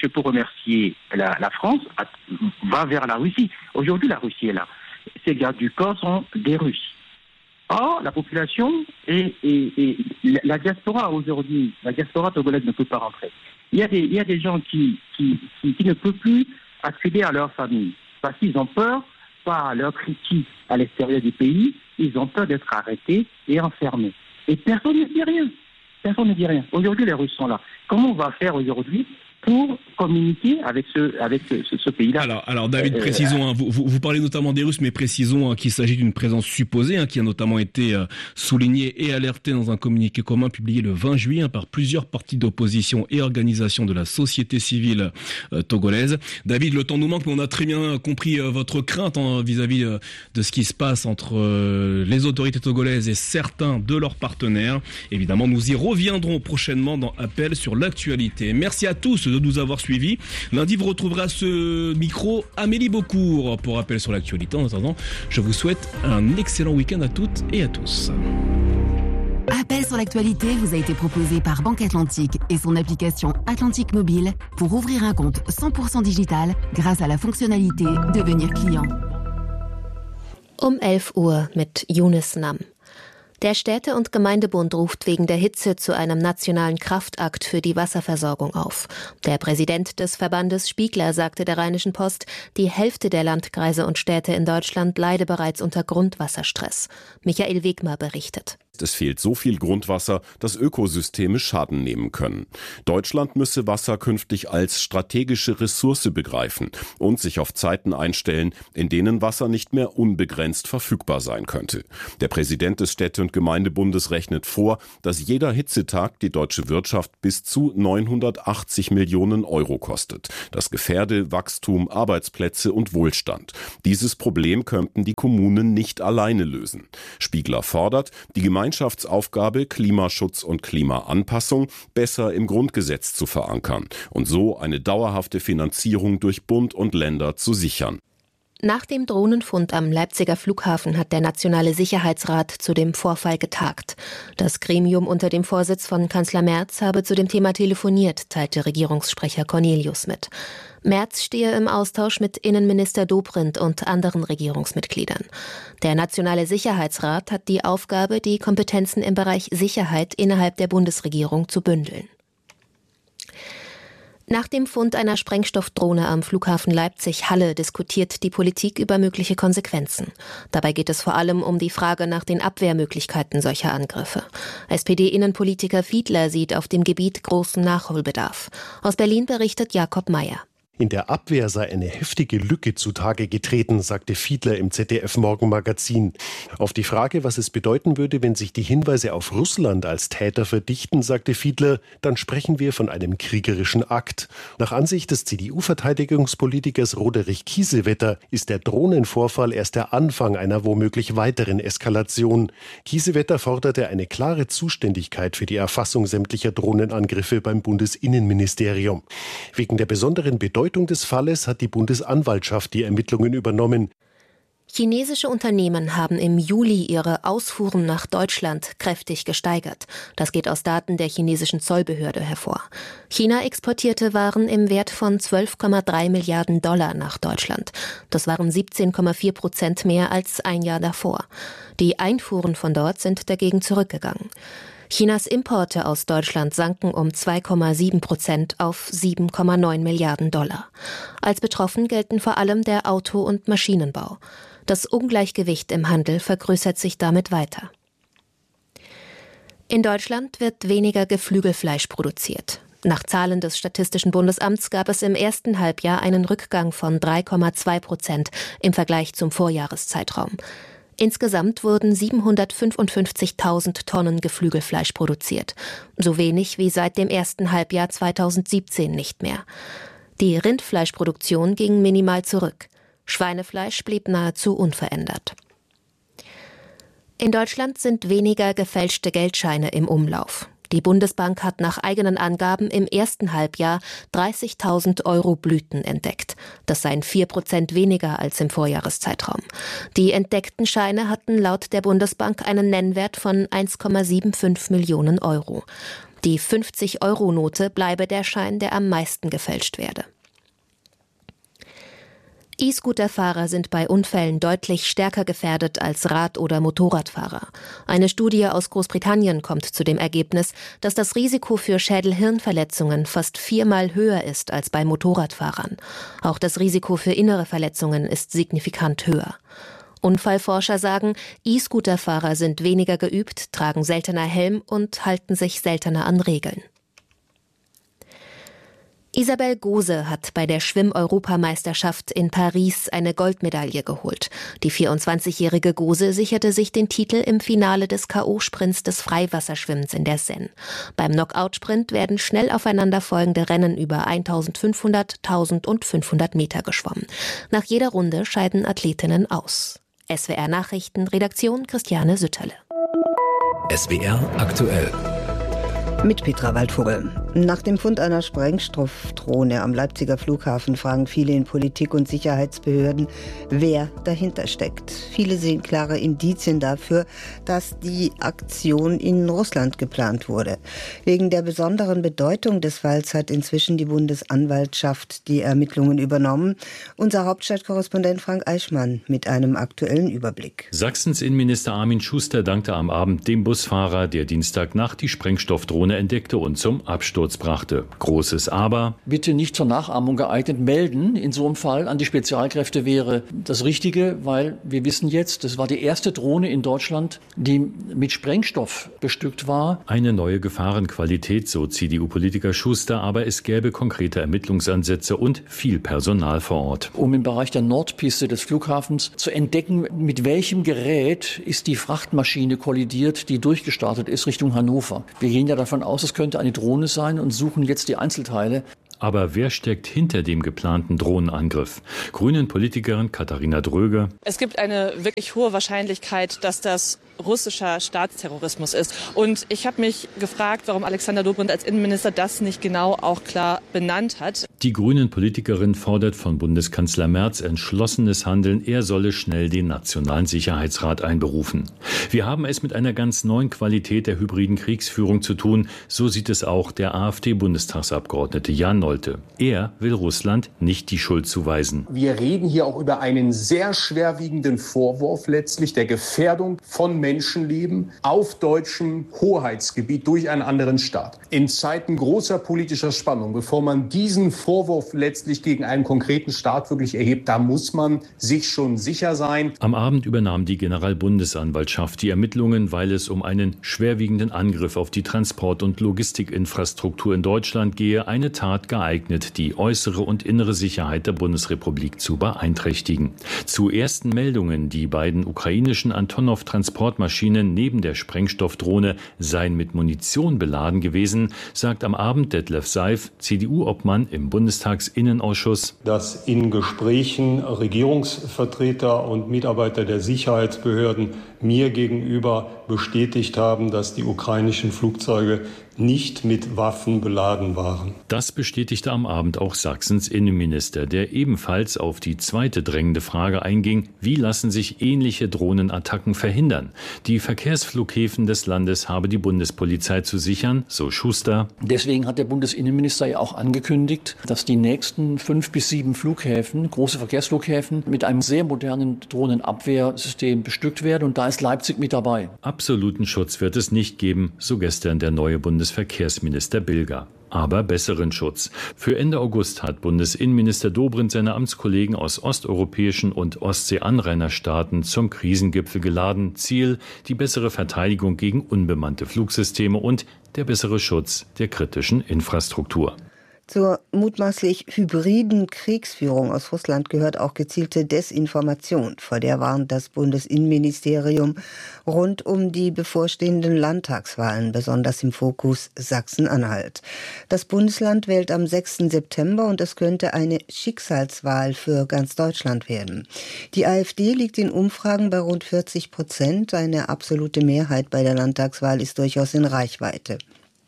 la France, va vers la Russie. Aujourd'hui, la Russie est là. Ces gardes du corps sont des Russes. Or, la population et la diaspora aujourd'hui, la diaspora togolaise ne peut pas rentrer. Il y a des gens qui ne peuvent plus accéder à leur famille parce qu'ils ont peur, par leur critique à l'extérieur du pays, ils ont peur d'être arrêtés et enfermés. Et personne ne dit rien. Personne ne dit rien. Aujourd'hui, les Russes sont là. Comment on va faire aujourd'hui pour communiquer avec ce pays-là. Alors David, précisons, vous parlez notamment des Russes, mais précisons qu'il s'agit d'une présence supposée, qui a notamment été soulignée et alertée dans un communiqué commun publié le 20 juillet par plusieurs partis d'opposition et organisations de la société civile togolaise. David, le temps nous manque, mais on a très bien compris votre crainte vis-à-vis de ce qui se passe entre les autorités togolaises et certains de leurs partenaires. Évidemment, nous y reviendrons prochainement dans Appel sur l'actualité. Merci à tous de nous avoir suivis. Lundi, vous retrouverez à ce micro Amélie Beaucourt pour Appel sur l'actualité. En attendant, je vous souhaite un excellent week-end à toutes et à tous. L'appel sur l'actualité vous a été proposé par Banque Atlantique et son application Atlantique Mobile pour ouvrir un compte 100% digital grâce à la fonctionnalité Devenir Client. Um 11 Uhr mit Yunus Nam. Der Städte- und Gemeindebund ruft wegen der Hitze zu einem nationalen Kraftakt für die Wasserversorgung auf. Der Präsident des Verbandes Spiegler sagte der Rheinischen Post, die Hälfte der Landkreise und Städte in Deutschland leide bereits unter Grundwasserstress. Michael Wegmar berichtet. Es fehlt so viel Grundwasser, dass Ökosysteme Schaden nehmen können. Deutschland müsse Wasser künftig als strategische Ressource begreifen und sich auf Zeiten einstellen, in denen Wasser nicht mehr unbegrenzt verfügbar sein könnte. Der Präsident des Städte- und Gemeindebundes rechnet vor, dass jeder Hitzetag die deutsche Wirtschaft bis zu 980 Millionen Euro kostet. Das gefährde Wachstum, Arbeitsplätze und Wohlstand. Dieses Problem könnten die Kommunen nicht alleine lösen. Spiegler fordert, die Gemeinschaftsaufgabe Klimaschutz und Klimaanpassung besser im Grundgesetz zu verankern und so eine dauerhafte Finanzierung durch Bund und Länder zu sichern. Nach dem Drohnenfund am Leipziger Flughafen hat der Nationale Sicherheitsrat zu dem Vorfall getagt. Das Gremium unter dem Vorsitz von Kanzler Merz habe zu dem Thema telefoniert, teilte Regierungssprecher Cornelius mit. Merz stehe im Austausch mit Innenminister Dobrindt und anderen Regierungsmitgliedern. Der Nationale Sicherheitsrat hat die Aufgabe, die Kompetenzen im Bereich Sicherheit innerhalb der Bundesregierung zu bündeln. Nach dem Fund einer Sprengstoffdrohne am Flughafen Leipzig-Halle diskutiert die Politik über mögliche Konsequenzen. Dabei geht es vor allem um die Frage nach den Abwehrmöglichkeiten solcher Angriffe. SPD-Innenpolitiker Fiedler sieht auf dem Gebiet großen Nachholbedarf. Aus Berlin berichtet Jakob Mayer. In der Abwehr sei eine heftige Lücke zutage getreten, sagte Fiedler im ZDF-Morgenmagazin. Auf die Frage, was es bedeuten würde, wenn sich die Hinweise auf Russland als Täter verdichten, sagte Fiedler, dann sprechen wir von einem kriegerischen Akt. Nach Ansicht des CDU-Verteidigungspolitikers Roderich Kiesewetter ist der Drohnenvorfall erst der Anfang einer womöglich weiteren Eskalation. Kiesewetter forderte eine klare Zuständigkeit für die Erfassung sämtlicher Drohnenangriffe beim Bundesinnenministerium. Wegen der besonderen Bedeutung des Falles hat die Bundesanwaltschaft die Ermittlungen übernommen. Chinesische Unternehmen haben im Juli ihre Ausfuhren nach Deutschland kräftig gesteigert. Das geht aus Daten der chinesischen Zollbehörde hervor. China exportierte Waren im Wert von 12,3 Milliarden Dollar nach Deutschland. Das waren 17,4% mehr als ein Jahr davor. Die Einfuhren von dort sind dagegen zurückgegangen. Chinas Importe aus Deutschland sanken um 2,7% auf 7,9 Milliarden Dollar. Als betroffen gelten vor allem der Auto- und Maschinenbau. Das Ungleichgewicht im Handel vergrößert sich damit weiter. In Deutschland wird weniger Geflügelfleisch produziert. Nach Zahlen des Statistischen Bundesamts gab es im ersten Halbjahr einen Rückgang von 3,2% im Vergleich zum Vorjahreszeitraum. Insgesamt wurden 755.000 Tonnen Geflügelfleisch produziert. So wenig wie seit dem ersten Halbjahr 2017 nicht mehr. Die Rindfleischproduktion ging minimal zurück. Schweinefleisch blieb nahezu unverändert. In Deutschland sind weniger gefälschte Geldscheine im Umlauf. Die Bundesbank hat nach eigenen Angaben im ersten Halbjahr 30.000 Euro Blüten entdeckt. Das seien 4% weniger als im Vorjahreszeitraum. Die entdeckten Scheine hatten laut der Bundesbank einen Nennwert von 1,75 Millionen Euro. Die 50-Euro-Note bleibe der Schein, der am meisten gefälscht werde. E-Scooter-Fahrer sind bei Unfällen deutlich stärker gefährdet als Rad- oder Motorradfahrer. Eine Studie aus Großbritannien kommt zu dem Ergebnis, dass das Risiko für Schädel-Hirn-Verletzungen fast 4-mal höher ist als bei Motorradfahrern. Auch das Risiko für innere Verletzungen ist signifikant höher. Unfallforscher sagen, E-Scooter-Fahrer sind weniger geübt, tragen seltener Helm und halten sich seltener an Regeln. Isabel Gose hat bei der Schwimm-Europameisterschaft in Paris eine Goldmedaille geholt. Die 24-jährige Gose sicherte sich den Titel im Finale des K.O.-Sprints des Freiwasserschwimmens in der Seine. Beim Knockout-Sprint werden schnell aufeinanderfolgende Rennen über 1500, 1000 und 500 Meter geschwommen. Nach jeder Runde scheiden Athletinnen aus. SWR Nachrichten, Redaktion Christiane Sütterle. SWR aktuell. Mit Petra Waldvogel. Nach dem Fund einer Sprengstoffdrohne am Leipziger Flughafen fragen viele in Politik und Sicherheitsbehörden, wer dahinter steckt. Viele sehen klare Indizien dafür, dass die Aktion in Russland geplant wurde. Wegen der besonderen Bedeutung des Falls hat inzwischen die Bundesanwaltschaft die Ermittlungen übernommen. Unser Hauptstadtkorrespondent Frank Eichmann mit einem aktuellen Überblick. Sachsens Innenminister Armin Schuster dankte am Abend dem Busfahrer, der Dienstagnacht die Sprengstoffdrohne entdeckte und zum Absturz brachte. Großes Aber. Bitte nicht zur Nachahmung geeignet. Melden in so einem Fall an die Spezialkräfte wäre das Richtige, weil wir wissen jetzt, das war die erste Drohne in Deutschland, die mit Sprengstoff bestückt war. Eine neue Gefahrenqualität, so CDU-Politiker Schuster, aber es gäbe konkrete Ermittlungsansätze und viel Personal vor Ort. Um im Bereich der Nordpiste des Flughafens zu entdecken, mit welchem Gerät ist die Frachtmaschine kollidiert, die durchgestartet ist Richtung Hannover. Wir gehen ja davon aus, es könnte eine Drohne sein und suchen jetzt die Einzelteile. Aber wer steckt hinter dem geplanten Drohnenangriff? Grünen-Politikerin Katharina Dröge. Es gibt eine wirklich hohe Wahrscheinlichkeit, dass das russischer Staatsterrorismus ist. Und ich habe mich gefragt, warum Alexander Dobrindt als Innenminister das nicht genau auch klar benannt hat. Die Grünen-Politikerin fordert von Bundeskanzler Merz entschlossenes Handeln. Er solle schnell den Nationalen Sicherheitsrat einberufen. Wir haben es mit einer ganz neuen Qualität der hybriden Kriegsführung zu tun. So sieht es auch der AfD-Bundestagsabgeordnete Jan Nolte. Er will Russland nicht die Schuld zuweisen. Wir reden hier auch über einen sehr schwerwiegenden Vorwurf letztlich der Gefährdung von Menschenleben auf deutschem Hoheitsgebiet durch einen anderen Staat. In Zeiten großer politischer Spannung, bevor man diesen Vorwurf letztlich gegen einen konkreten Staat wirklich erhebt, da muss man sich schon sicher sein. Am Abend übernahm die Generalbundesanwaltschaft die Ermittlungen, weil es um einen schwerwiegenden Angriff auf die Transport- und Logistikinfrastruktur in Deutschland gehe, eine Tat geeignet, die äußere und innere Sicherheit der Bundesrepublik zu beeinträchtigen. Zu ersten Meldungen, die beiden ukrainischen Antonov-Transportmaschinen neben der Sprengstoffdrohne seien mit Munition beladen gewesen, sagt am Abend Detlef Seif, CDU-Obmann im Bundestagsinnenausschuss, dass in Gesprächen Regierungsvertreter und Mitarbeiter der Sicherheitsbehörden mir gegenüber bestätigt haben, dass die ukrainischen Flugzeuge nicht mit Waffen beladen waren. Das bestätigte am Abend auch Sachsens Innenminister, der ebenfalls auf die zweite drängende Frage einging, wie lassen sich ähnliche Drohnenattacken verhindern? Die Verkehrsflughäfen des Landes habe die Bundespolizei zu sichern, so Schuster. Deswegen hat der Bundesinnenminister ja auch angekündigt, dass die nächsten 5 bis 7 Flughäfen, große Verkehrsflughäfen, mit einem sehr modernen Drohnenabwehrsystem bestückt werden. Und da ist Leipzig mit dabei. Absoluten Schutz wird es nicht geben, so gestern der neue Bundesverkehrsminister Bilger. Aber besseren Schutz. Für Ende August hat Bundesinnenminister Dobrindt seine Amtskollegen aus osteuropäischen und Ostsee-Anrainerstaaten zum Krisengipfel geladen. Ziel: die bessere Verteidigung gegen unbemannte Flugsysteme und der bessere Schutz der kritischen Infrastruktur. Zur mutmaßlich hybriden Kriegsführung aus Russland gehört auch gezielte Desinformation. Vor der warnt das Bundesinnenministerium rund um die bevorstehenden Landtagswahlen, besonders im Fokus Sachsen-Anhalt. Das Bundesland wählt am 6. September und es könnte eine Schicksalswahl für ganz Deutschland werden. Die AfD liegt in Umfragen bei rund 40%. Eine absolute Mehrheit bei der Landtagswahl ist durchaus in Reichweite,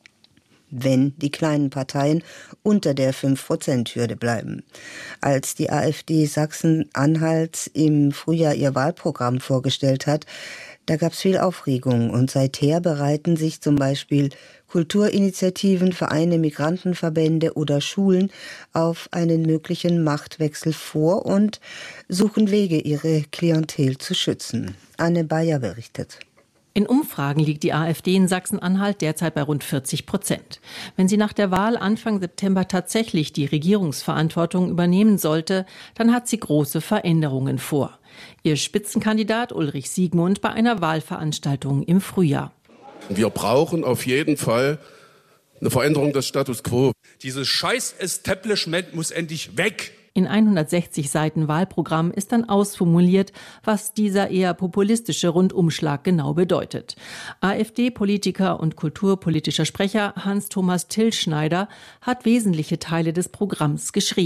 wenn die kleinen Parteien unter der 5%-Hürde bleiben. Als die AfD Sachsen-Anhalt im Frühjahr ihr Wahlprogramm vorgestellt hat, da gab es viel Aufregung und seither bereiten sich zum Beispiel Kulturinitiativen, Vereine, Migrantenverbände oder Schulen auf einen möglichen Machtwechsel vor und suchen Wege, ihre Klientel zu schützen. Anne Bayer berichtet. In Umfragen liegt die AfD in Sachsen-Anhalt derzeit bei rund 40%. Wenn sie nach der Wahl Anfang September tatsächlich die Regierungsverantwortung übernehmen sollte, dann hat sie große Veränderungen vor. Ihr Spitzenkandidat Ulrich Siegmund bei einer Wahlveranstaltung im Frühjahr. Wir brauchen auf jeden Fall eine Veränderung des Status quo. Dieses Scheiß-Establishment muss endlich weg. In 160 Seiten Wahlprogramm ist dann ausformuliert, was dieser eher populistische Rundumschlag genau bedeutet. AfD-Politiker und kulturpolitischer Sprecher Hans-Thomas Tillschneider hat wesentliche Teile des Programms geschrieben.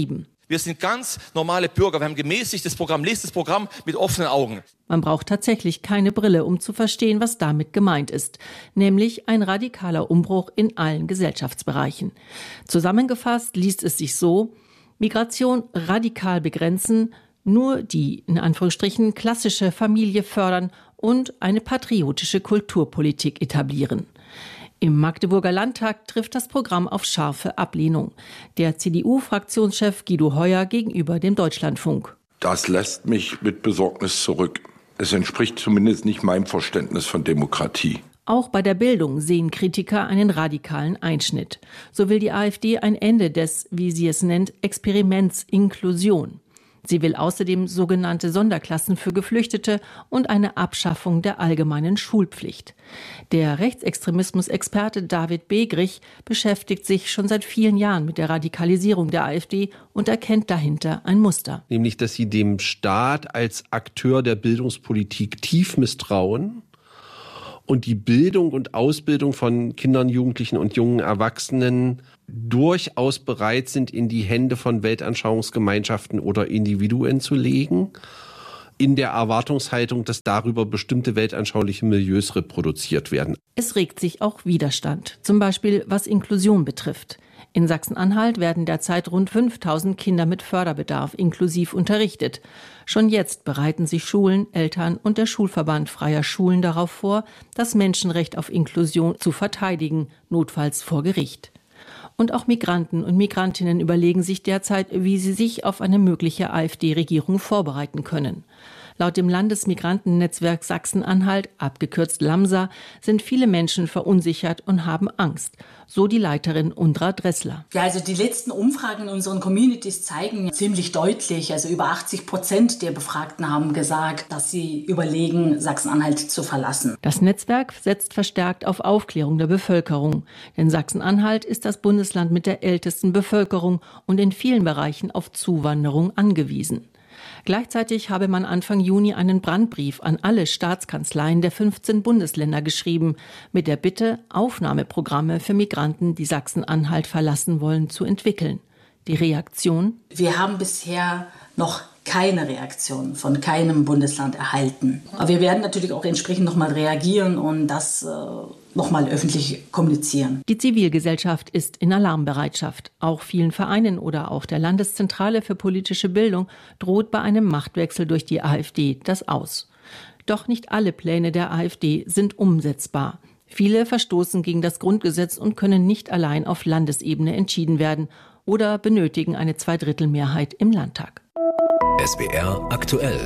Wir sind ganz normale Bürger. Wir haben gemäßigtes Programm, lest das Programm mit offenen Augen. Man braucht tatsächlich keine Brille, um zu verstehen, was damit gemeint ist. Nämlich ein radikaler Umbruch in allen Gesellschaftsbereichen. Zusammengefasst liest es sich so: Migration radikal begrenzen, nur die, in Anführungsstrichen, klassische Familie fördern und eine patriotische Kulturpolitik etablieren. Im Magdeburger Landtag trifft das Programm auf scharfe Ablehnung. Der CDU-Fraktionschef Guido Heuer gegenüber dem Deutschlandfunk. Das lässt mich mit Besorgnis zurück. Es entspricht zumindest nicht meinem Verständnis von Demokratie. Auch bei der Bildung sehen Kritiker einen radikalen Einschnitt. So will die AfD ein Ende des, wie sie es nennt, Experiments Inklusion. Sie will außerdem sogenannte Sonderklassen für Geflüchtete und eine Abschaffung der allgemeinen Schulpflicht. Der Rechtsextremismus-Experte David Begrich beschäftigt sich schon seit vielen Jahren mit der Radikalisierung der AfD und erkennt dahinter ein Muster. Nämlich, dass sie dem Staat als Akteur der Bildungspolitik tief misstrauen und die Bildung und Ausbildung von Kindern, Jugendlichen und jungen Erwachsenen durchaus bereit sind, in die Hände von Weltanschauungsgemeinschaften oder Individuen zu legen, in der Erwartungshaltung, dass darüber bestimmte weltanschauliche Milieus reproduziert werden. Es regt sich auch Widerstand, zum Beispiel was Inklusion betrifft. In Sachsen-Anhalt werden derzeit rund 5.000 Kinder mit Förderbedarf inklusiv unterrichtet. Schon jetzt bereiten sich Schulen, Eltern und der Schulverband freier Schulen darauf vor, das Menschenrecht auf Inklusion zu verteidigen, notfalls vor Gericht. Und auch Migranten und Migrantinnen überlegen sich derzeit, wie sie sich auf eine mögliche AfD-Regierung vorbereiten können. Laut dem Landesmigrantennetzwerk Sachsen-Anhalt, abgekürzt LAMSA, sind viele Menschen verunsichert und haben Angst. So die Leiterin Undra Dressler. Ja, also die letzten Umfragen in unseren Communities zeigen ziemlich deutlich, also über 80% der Befragten haben gesagt, dass sie überlegen, Sachsen-Anhalt zu verlassen. Das Netzwerk setzt verstärkt auf Aufklärung der Bevölkerung. Denn Sachsen-Anhalt ist das Bundesland mit der ältesten Bevölkerung und in vielen Bereichen auf Zuwanderung angewiesen. Gleichzeitig habe man Anfang Juni einen Brandbrief an alle Staatskanzleien der 15 Bundesländer geschrieben, mit der Bitte, Aufnahmeprogramme für Migranten, die Sachsen-Anhalt verlassen wollen, zu entwickeln. Die Reaktion? Wir haben bisher noch keine Reaktion von keinem Bundesland erhalten. Aber wir werden natürlich auch entsprechend nochmal reagieren und das nochmal öffentlich kommunizieren. Die Zivilgesellschaft ist in Alarmbereitschaft. Auch vielen Vereinen oder auch der Landeszentrale für politische Bildung droht bei einem Machtwechsel durch die AfD das Aus. Doch nicht alle Pläne der AfD sind umsetzbar. Viele verstoßen gegen das Grundgesetz und können nicht allein auf Landesebene entschieden werden oder benötigen eine Zweidrittelmehrheit im Landtag. SWR aktuell.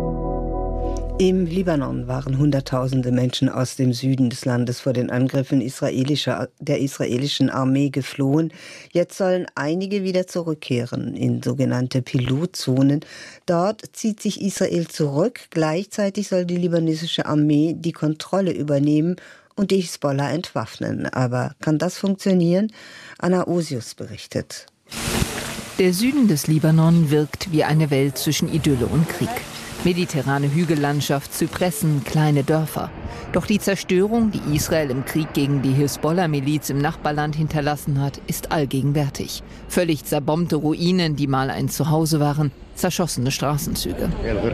Im Libanon waren Hunderttausende Menschen aus dem Süden des Landes vor den Angriffen der israelischen Armee geflohen. Jetzt sollen einige wieder zurückkehren in sogenannte Pilotzonen. Dort zieht sich Israel zurück. Gleichzeitig soll die libanesische Armee die Kontrolle übernehmen und die Hisbollah entwaffnen. Aber kann das funktionieren? Anna Osius berichtet. Der Süden des Libanon wirkt wie eine Welt zwischen Idylle und Krieg. Mediterrane Hügellandschaft, Zypressen, kleine Dörfer. Doch die Zerstörung, die Israel im Krieg gegen die Hisbollah-Miliz im Nachbarland hinterlassen hat, ist allgegenwärtig. Völlig zerbombte Ruinen, die mal ein Zuhause waren, zerschossene Straßenzüge.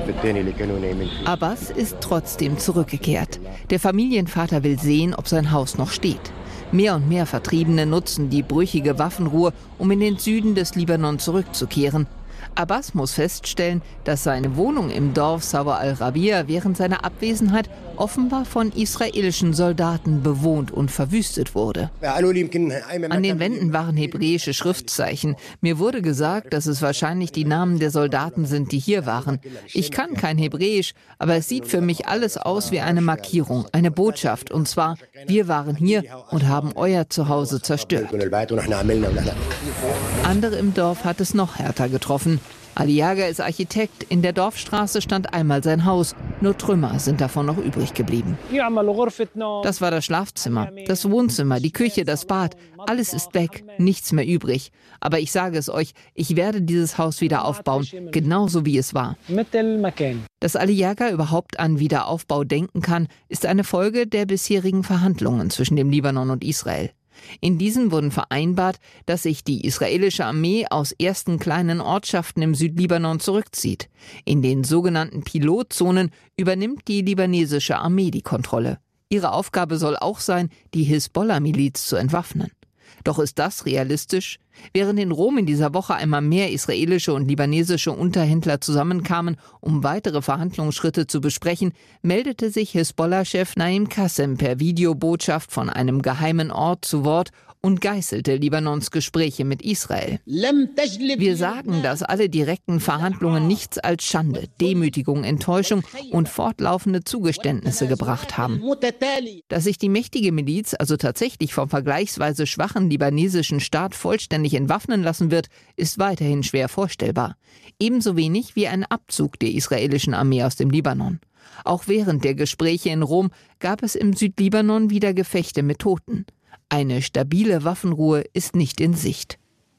Abbas ist trotzdem zurückgekehrt. Der Familienvater will sehen, ob sein Haus noch steht. Mehr und mehr Vertriebene nutzen die brüchige Waffenruhe, um in den Süden des Libanon zurückzukehren. Abbas muss feststellen, dass seine Wohnung im Dorf Sawa al-Rabia während seiner Abwesenheit offenbar von israelischen Soldaten bewohnt und verwüstet wurde. An den Wänden waren hebräische Schriftzeichen. Mir wurde gesagt, dass es wahrscheinlich die Namen der Soldaten sind, die hier waren. Ich kann kein Hebräisch, aber es sieht für mich alles aus wie eine Markierung, eine Botschaft. Und zwar, wir waren hier und haben euer Zuhause zerstört. Andere im Dorf hat es noch härter getroffen. Ali Jager ist Architekt. In der Dorfstraße stand einmal sein Haus. Nur Trümmer sind davon noch übrig geblieben. Das war das Schlafzimmer, das Wohnzimmer, die Küche, das Bad. Alles ist weg, nichts mehr übrig. Aber ich sage es euch, ich werde dieses Haus wieder aufbauen, genauso wie es war. Dass Ali Jager überhaupt an Wiederaufbau denken kann, ist eine Folge der bisherigen Verhandlungen zwischen dem Libanon und Israel. In diesen wurden vereinbart, dass sich die israelische Armee aus ersten kleinen Ortschaften im Südlibanon zurückzieht. In den sogenannten Pilotzonen übernimmt die libanesische Armee die Kontrolle. Ihre Aufgabe soll auch sein, die Hisbollah-Miliz zu entwaffnen. Doch ist das realistisch? Während in Rom in dieser Woche einmal mehr israelische und libanesische Unterhändler zusammenkamen, um weitere Verhandlungsschritte zu besprechen, meldete sich Hisbollah-Chef Naim Qassem per Videobotschaft von einem geheimen Ort zu Wort und geißelte Libanons Gespräche mit Israel. Wir sagen, dass alle direkten Verhandlungen nichts als Schande, Demütigung, Enttäuschung und fortlaufende Zugeständnisse gebracht haben. Dass sich die mächtige Miliz also tatsächlich vom vergleichsweise schwachen libanesischen Staat vollständig entwaffnen lassen wird, ist weiterhin schwer vorstellbar. Ebenso wenig wie ein Abzug der israelischen Armee aus dem Libanon. Auch während der Gespräche in Rom gab es im Südlibanon wieder Gefechte mit Toten. Eine stabile Waffenruhe ist nicht in Sicht.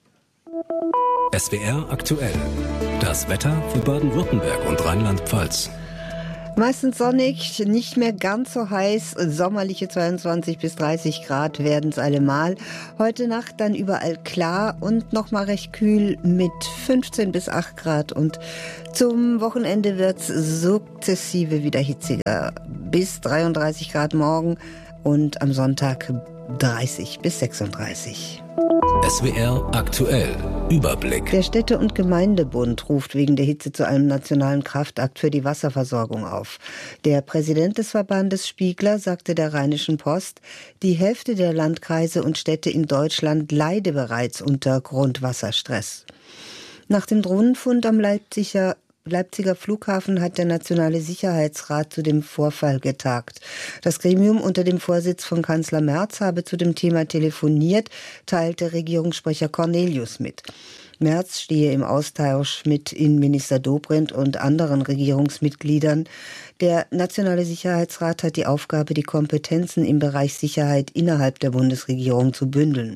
SWR aktuell. Das Wetter für Baden-Württemberg und Rheinland-Pfalz. Meistens sonnig, nicht mehr ganz so heiß, sommerliche 22 bis 30 Grad werden es allemal. Heute Nacht dann überall klar und nochmal recht kühl mit 15 bis 8 Grad. Und zum Wochenende wird es sukzessive wieder hitziger. Bis 33 Grad morgen und am Sonntag 30 bis 36. SWR aktuell. Überblick. Der Städte- und Gemeindebund ruft wegen der Hitze zu einem nationalen Kraftakt für die Wasserversorgung auf. Der Präsident des Verbandes Spiegler sagte der Rheinischen Post, die Hälfte der Landkreise und Städte in Deutschland leide bereits unter Grundwasserstress. Nach dem Drohnenfund am Leipziger Flughafen hat der Nationale Sicherheitsrat zu dem Vorfall getagt. Das Gremium unter dem Vorsitz von Kanzler Merz habe zu dem Thema telefoniert, teilte Regierungssprecher Cornelius mit. Merz stehe im Austausch mit Innenminister Dobrindt und anderen Regierungsmitgliedern. Der Nationale Sicherheitsrat hat die Aufgabe, die Kompetenzen im Bereich Sicherheit innerhalb der Bundesregierung zu bündeln.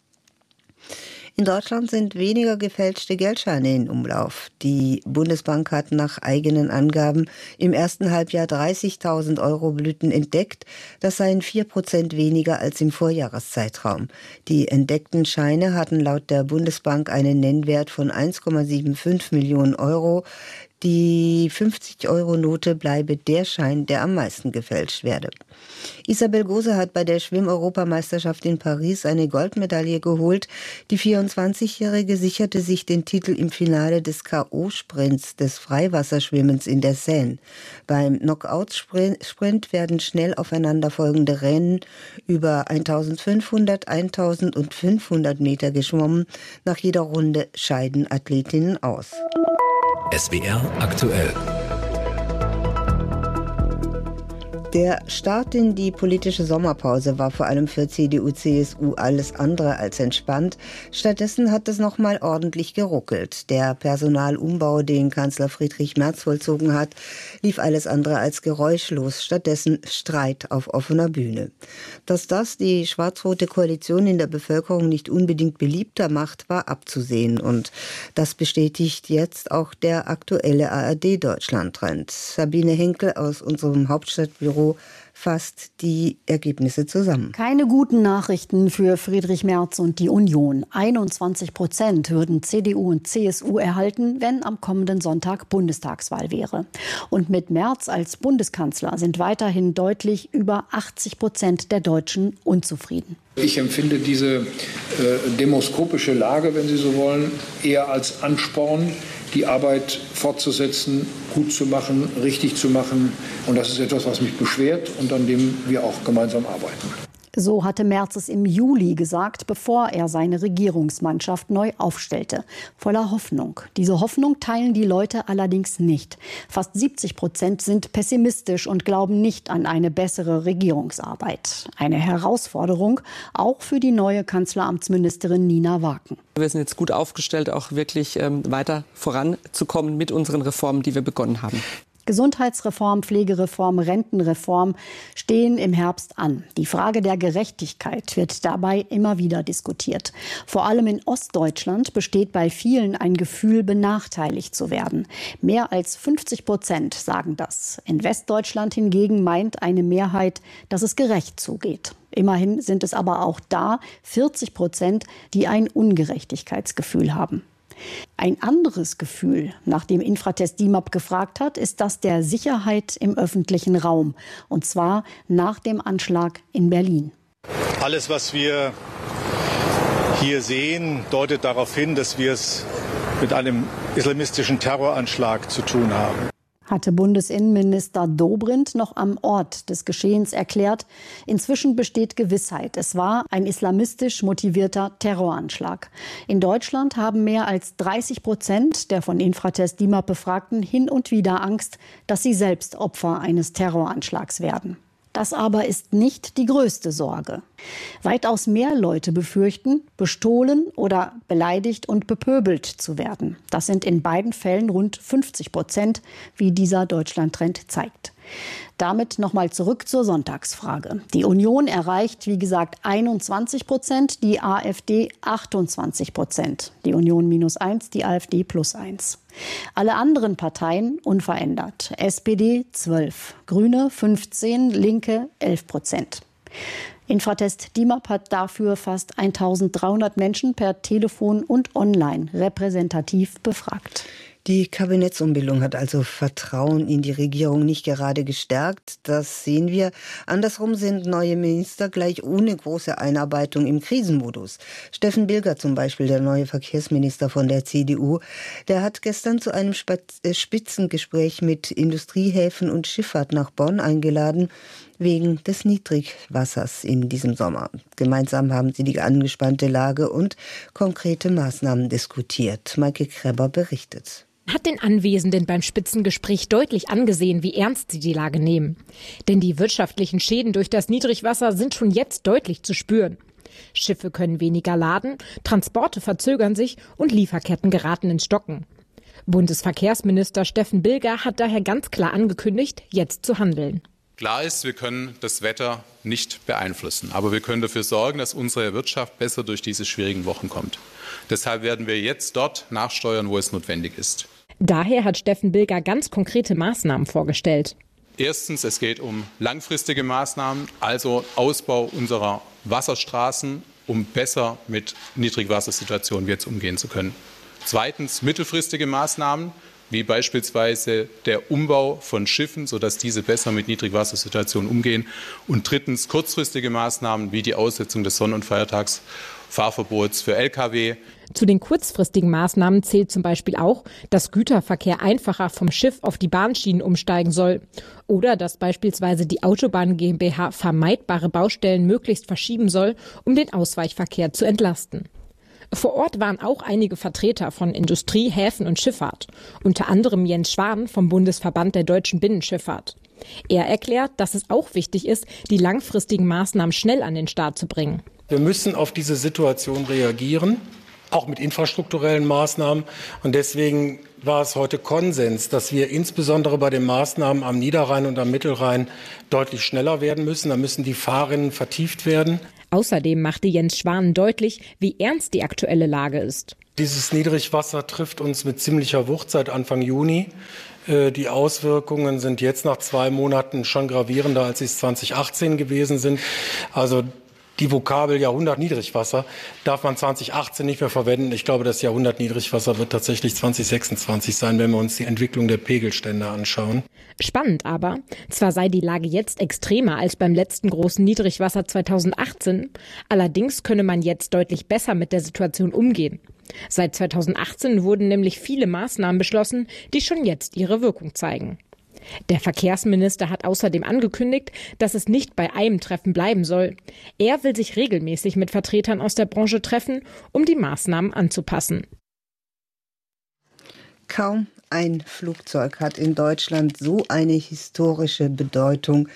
In Deutschland sind weniger gefälschte Geldscheine in Umlauf. Die Bundesbank hat nach eigenen Angaben im ersten Halbjahr 30.000 Euro-Blüten entdeckt. Das seien 4% weniger als im Vorjahreszeitraum. Die entdeckten Scheine hatten laut der Bundesbank einen Nennwert von 1,75 Millionen Euro. Die 50-Euro-Note bleibe der Schein, der am meisten gefälscht werde. Isabel Gose hat bei der Schwimm-Europameisterschaft in Paris eine Goldmedaille geholt. Die 24-Jährige sicherte sich den Titel im Finale des K.O.-Sprints des Freiwasserschwimmens in der Seine. Beim Knockout-Sprint werden schnell aufeinanderfolgende Rennen über 1500, 1000 und 500 Meter geschwommen. Nach jeder Runde scheiden Athletinnen aus. SWR aktuell. Der Start in die politische Sommerpause war vor allem für CDU, CSU alles andere als entspannt. Stattdessen hat es nochmal ordentlich geruckelt. Der Personalumbau, den Kanzler Friedrich Merz vollzogen hat, lief alles andere als geräuschlos. Stattdessen Streit auf offener Bühne. Dass das die schwarz-rote Koalition in der Bevölkerung nicht unbedingt beliebter macht, war abzusehen. Und das bestätigt jetzt auch der aktuelle ARD-Deutschland-Trend. Sabine Henkel aus unserem Hauptstadtbüro fasst die Ergebnisse zusammen. Keine guten Nachrichten für Friedrich Merz und die Union. 21% würden CDU und CSU erhalten, wenn am kommenden Sonntag Bundestagswahl wäre. Und mit Merz als Bundeskanzler sind weiterhin deutlich über 80% der Deutschen unzufrieden. Ich empfinde diese demoskopische Lage, wenn Sie so wollen, eher als Ansporn, die Arbeit fortzusetzen, gut zu machen, richtig zu machen. Und das ist etwas, was mich beschwert und an dem wir auch gemeinsam arbeiten. So hatte Merz es im Juli gesagt, bevor er seine Regierungsmannschaft neu aufstellte. Voller Hoffnung. Diese Hoffnung teilen die Leute allerdings nicht. Fast 70% sind pessimistisch und glauben nicht an eine bessere Regierungsarbeit. Eine Herausforderung auch für die neue Kanzleramtsministerin Nina Waken. Wir sind jetzt gut aufgestellt, auch wirklich weiter voranzukommen mit unseren Reformen, die wir begonnen haben. Gesundheitsreform, Pflegereform, Rentenreform stehen im Herbst an. Die Frage der Gerechtigkeit wird dabei immer wieder diskutiert. Vor allem in Ostdeutschland besteht bei vielen ein Gefühl, benachteiligt zu werden. Mehr als 50% sagen das. In Westdeutschland hingegen meint eine Mehrheit, dass es gerecht zugeht. Immerhin sind es aber auch da 40%, die ein Ungerechtigkeitsgefühl haben. Ein anderes Gefühl, nach dem Infratest DIMAP gefragt hat, ist das der Sicherheit im öffentlichen Raum. Und zwar nach dem Anschlag in Berlin. Alles, was wir hier sehen, deutet darauf hin, dass wir es mit einem islamistischen Terroranschlag zu tun haben. Hatte Bundesinnenminister Dobrindt noch am Ort des Geschehens erklärt. Inzwischen besteht Gewissheit. Es war ein islamistisch motivierter Terroranschlag. In Deutschland haben mehr als 30% der von Infratest DIMAP Befragten hin und wieder Angst, dass sie selbst Opfer eines Terroranschlags werden. Das aber ist nicht die größte Sorge. Weitaus mehr Leute befürchten, bestohlen oder beleidigt und bepöbelt zu werden. Das sind in beiden Fällen rund 50%, wie dieser Deutschland-Trend zeigt. Damit nochmal zurück zur Sonntagsfrage. Die Union erreicht, wie gesagt, 21%, die AfD 28%. Die Union -1, die AfD +1. Alle anderen Parteien unverändert. SPD 12, Grüne 15, Linke 11%. Infratest DIMAP hat dafür fast 1300 Menschen per Telefon und online repräsentativ befragt. Die Kabinettsumbildung hat also Vertrauen in die Regierung nicht gerade gestärkt. Das sehen wir. Andersrum sind neue Minister gleich ohne große Einarbeitung im Krisenmodus. Steffen Bilger zum Beispiel, der neue Verkehrsminister von der CDU, der hat gestern zu einem Spitzengespräch mit Industriehäfen und Schifffahrt nach Bonn eingeladen, wegen des Niedrigwassers in diesem Sommer. Gemeinsam haben sie die angespannte Lage und konkrete Maßnahmen diskutiert. Maike Kreber berichtet. Hat den Anwesenden beim Spitzengespräch deutlich angesehen, wie ernst sie die Lage nehmen. Denn die wirtschaftlichen Schäden durch das Niedrigwasser sind schon jetzt deutlich zu spüren. Schiffe können weniger laden, Transporte verzögern sich und Lieferketten geraten ins Stocken. Bundesverkehrsminister Steffen Bilger hat daher ganz klar angekündigt, jetzt zu handeln. Klar ist, wir können das Wetter nicht beeinflussen, aber wir können dafür sorgen, dass unsere Wirtschaft besser durch diese schwierigen Wochen kommt. Deshalb werden wir jetzt dort nachsteuern, wo es notwendig ist. Daher hat Steffen Bilger ganz konkrete Maßnahmen vorgestellt. Erstens, es geht um langfristige Maßnahmen, also Ausbau unserer Wasserstraßen, um besser mit Niedrigwassersituationen jetzt umgehen zu können. Zweitens, mittelfristige Maßnahmen, wie beispielsweise der Umbau von Schiffen, sodass diese besser mit Niedrigwassersituationen umgehen. Und drittens kurzfristige Maßnahmen wie die Aussetzung des Sonn- und Feiertagsfahrverbots für Lkw. Zu den kurzfristigen Maßnahmen zählt zum Beispiel auch, dass Güterverkehr einfacher vom Schiff auf die Bahnschienen umsteigen soll. Oder dass beispielsweise die Autobahn GmbH vermeidbare Baustellen möglichst verschieben soll, um den Ausweichverkehr zu entlasten. Vor Ort waren auch einige Vertreter von Industrie, Häfen und Schifffahrt, unter anderem Jens Schwan vom Bundesverband der deutschen Binnenschifffahrt. Er erklärt, dass es auch wichtig ist, die langfristigen Maßnahmen schnell an den Start zu bringen. Wir müssen auf diese Situation reagieren, auch mit infrastrukturellen Maßnahmen. Und deswegen war es heute Konsens, dass wir insbesondere bei den Maßnahmen am Niederrhein und am Mittelrhein deutlich schneller werden müssen. Da müssen die Fahrrinnen vertieft werden. Außerdem machte Jens Schwan deutlich, wie ernst die aktuelle Lage ist. Dieses Niedrigwasser trifft uns mit ziemlicher Wucht seit Anfang Juni. Die Auswirkungen sind jetzt nach 2 Monaten schon gravierender, als sie es 2018 gewesen sind. Also die Vokabel Jahrhundert-Niedrigwasser darf man 2018 nicht mehr verwenden. Ich glaube, das Jahrhundert-Niedrigwasser wird tatsächlich 2026 sein, wenn wir uns die Entwicklung der Pegelstände anschauen. Spannend aber, zwar sei die Lage jetzt extremer als beim letzten großen Niedrigwasser 2018, allerdings könne man jetzt deutlich besser mit der Situation umgehen. Seit 2018 wurden nämlich viele Maßnahmen beschlossen, die schon jetzt ihre Wirkung zeigen. Der Verkehrsminister hat außerdem angekündigt, dass es nicht bei einem Treffen bleiben soll. Er will sich regelmäßig mit Vertretern aus der Branche treffen, um die Maßnahmen anzupassen. Kaum ein Flugzeug hat in Deutschland so eine historische Bedeutung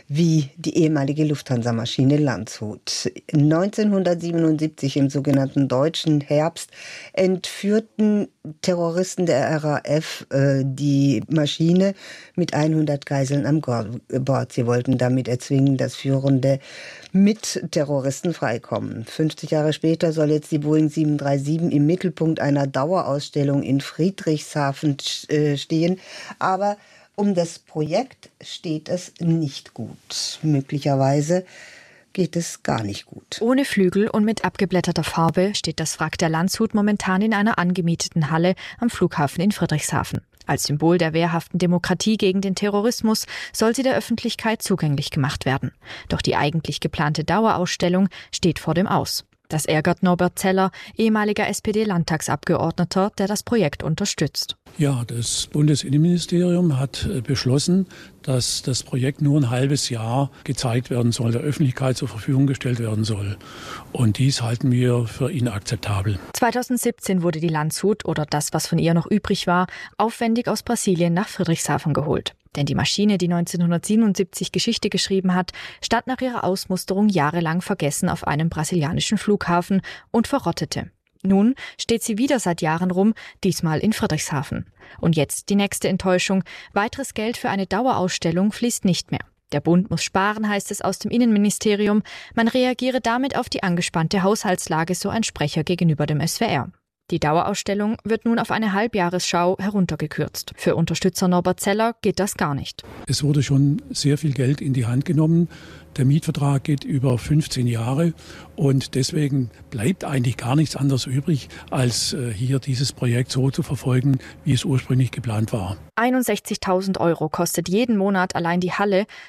wie die ehemalige Lufthansa-Maschine Landshut. 1977 im sogenannten Deutschen Herbst entführten Terroristen der RAF die Maschine mit 100 Geiseln an Bord. Sie wollten damit erzwingen, dass führende Mitterroristen freikommen. 50 Jahre später soll jetzt die Boeing 737 im Mittelpunkt einer Dauerausstellung in Friedrichshafen stehen. Aber um das Projekt steht es nicht gut. Möglicherweise geht es gar nicht gut. Ohne Flügel und mit abgeblätterter Farbe steht das Wrack der Landshut momentan in einer angemieteten Halle am Flughafen in Friedrichshafen. Als Symbol der wehrhaften Demokratie gegen den Terrorismus soll sie der Öffentlichkeit zugänglich gemacht werden. Doch die eigentlich geplante Dauerausstellung steht vor dem Aus. Das ärgert Norbert Zeller, ehemaliger SPD-Landtagsabgeordneter, der das Projekt unterstützt. Ja, das Bundesinnenministerium hat beschlossen, dass das Projekt nur ein halbes Jahr gezeigt werden soll, der Öffentlichkeit zur Verfügung gestellt werden soll. Und dies halten wir für inakzeptabel. 2017 wurde die Landshut, oder das, was von ihr noch übrig war, aufwendig aus Brasilien nach Friedrichshafen geholt. Denn die Maschine, die 1977 Geschichte geschrieben hat, stand nach ihrer Ausmusterung jahrelang vergessen auf einem brasilianischen Flughafen und verrottete. Nun steht sie wieder seit Jahren rum, diesmal in Friedrichshafen. Und jetzt die nächste Enttäuschung. Weiteres Geld für eine Dauerausstellung fließt nicht mehr. Der Bund muss sparen, heißt es aus dem Innenministerium. Man reagiere damit auf die angespannte Haushaltslage, so ein Sprecher gegenüber dem SWR. Die Dauerausstellung wird nun auf eine Halbjahresschau heruntergekürzt. Für Unterstützer Norbert Zeller geht das gar nicht. Es wurde schon sehr viel Geld in die Hand genommen. Der Mietvertrag geht über 15 Jahre und deswegen bleibt eigentlich gar nichts anderes übrig, als hier dieses Projekt so zu verfolgen, wie es ursprünglich geplant war. 61.000 € kostet jeden Monat allein die Halle,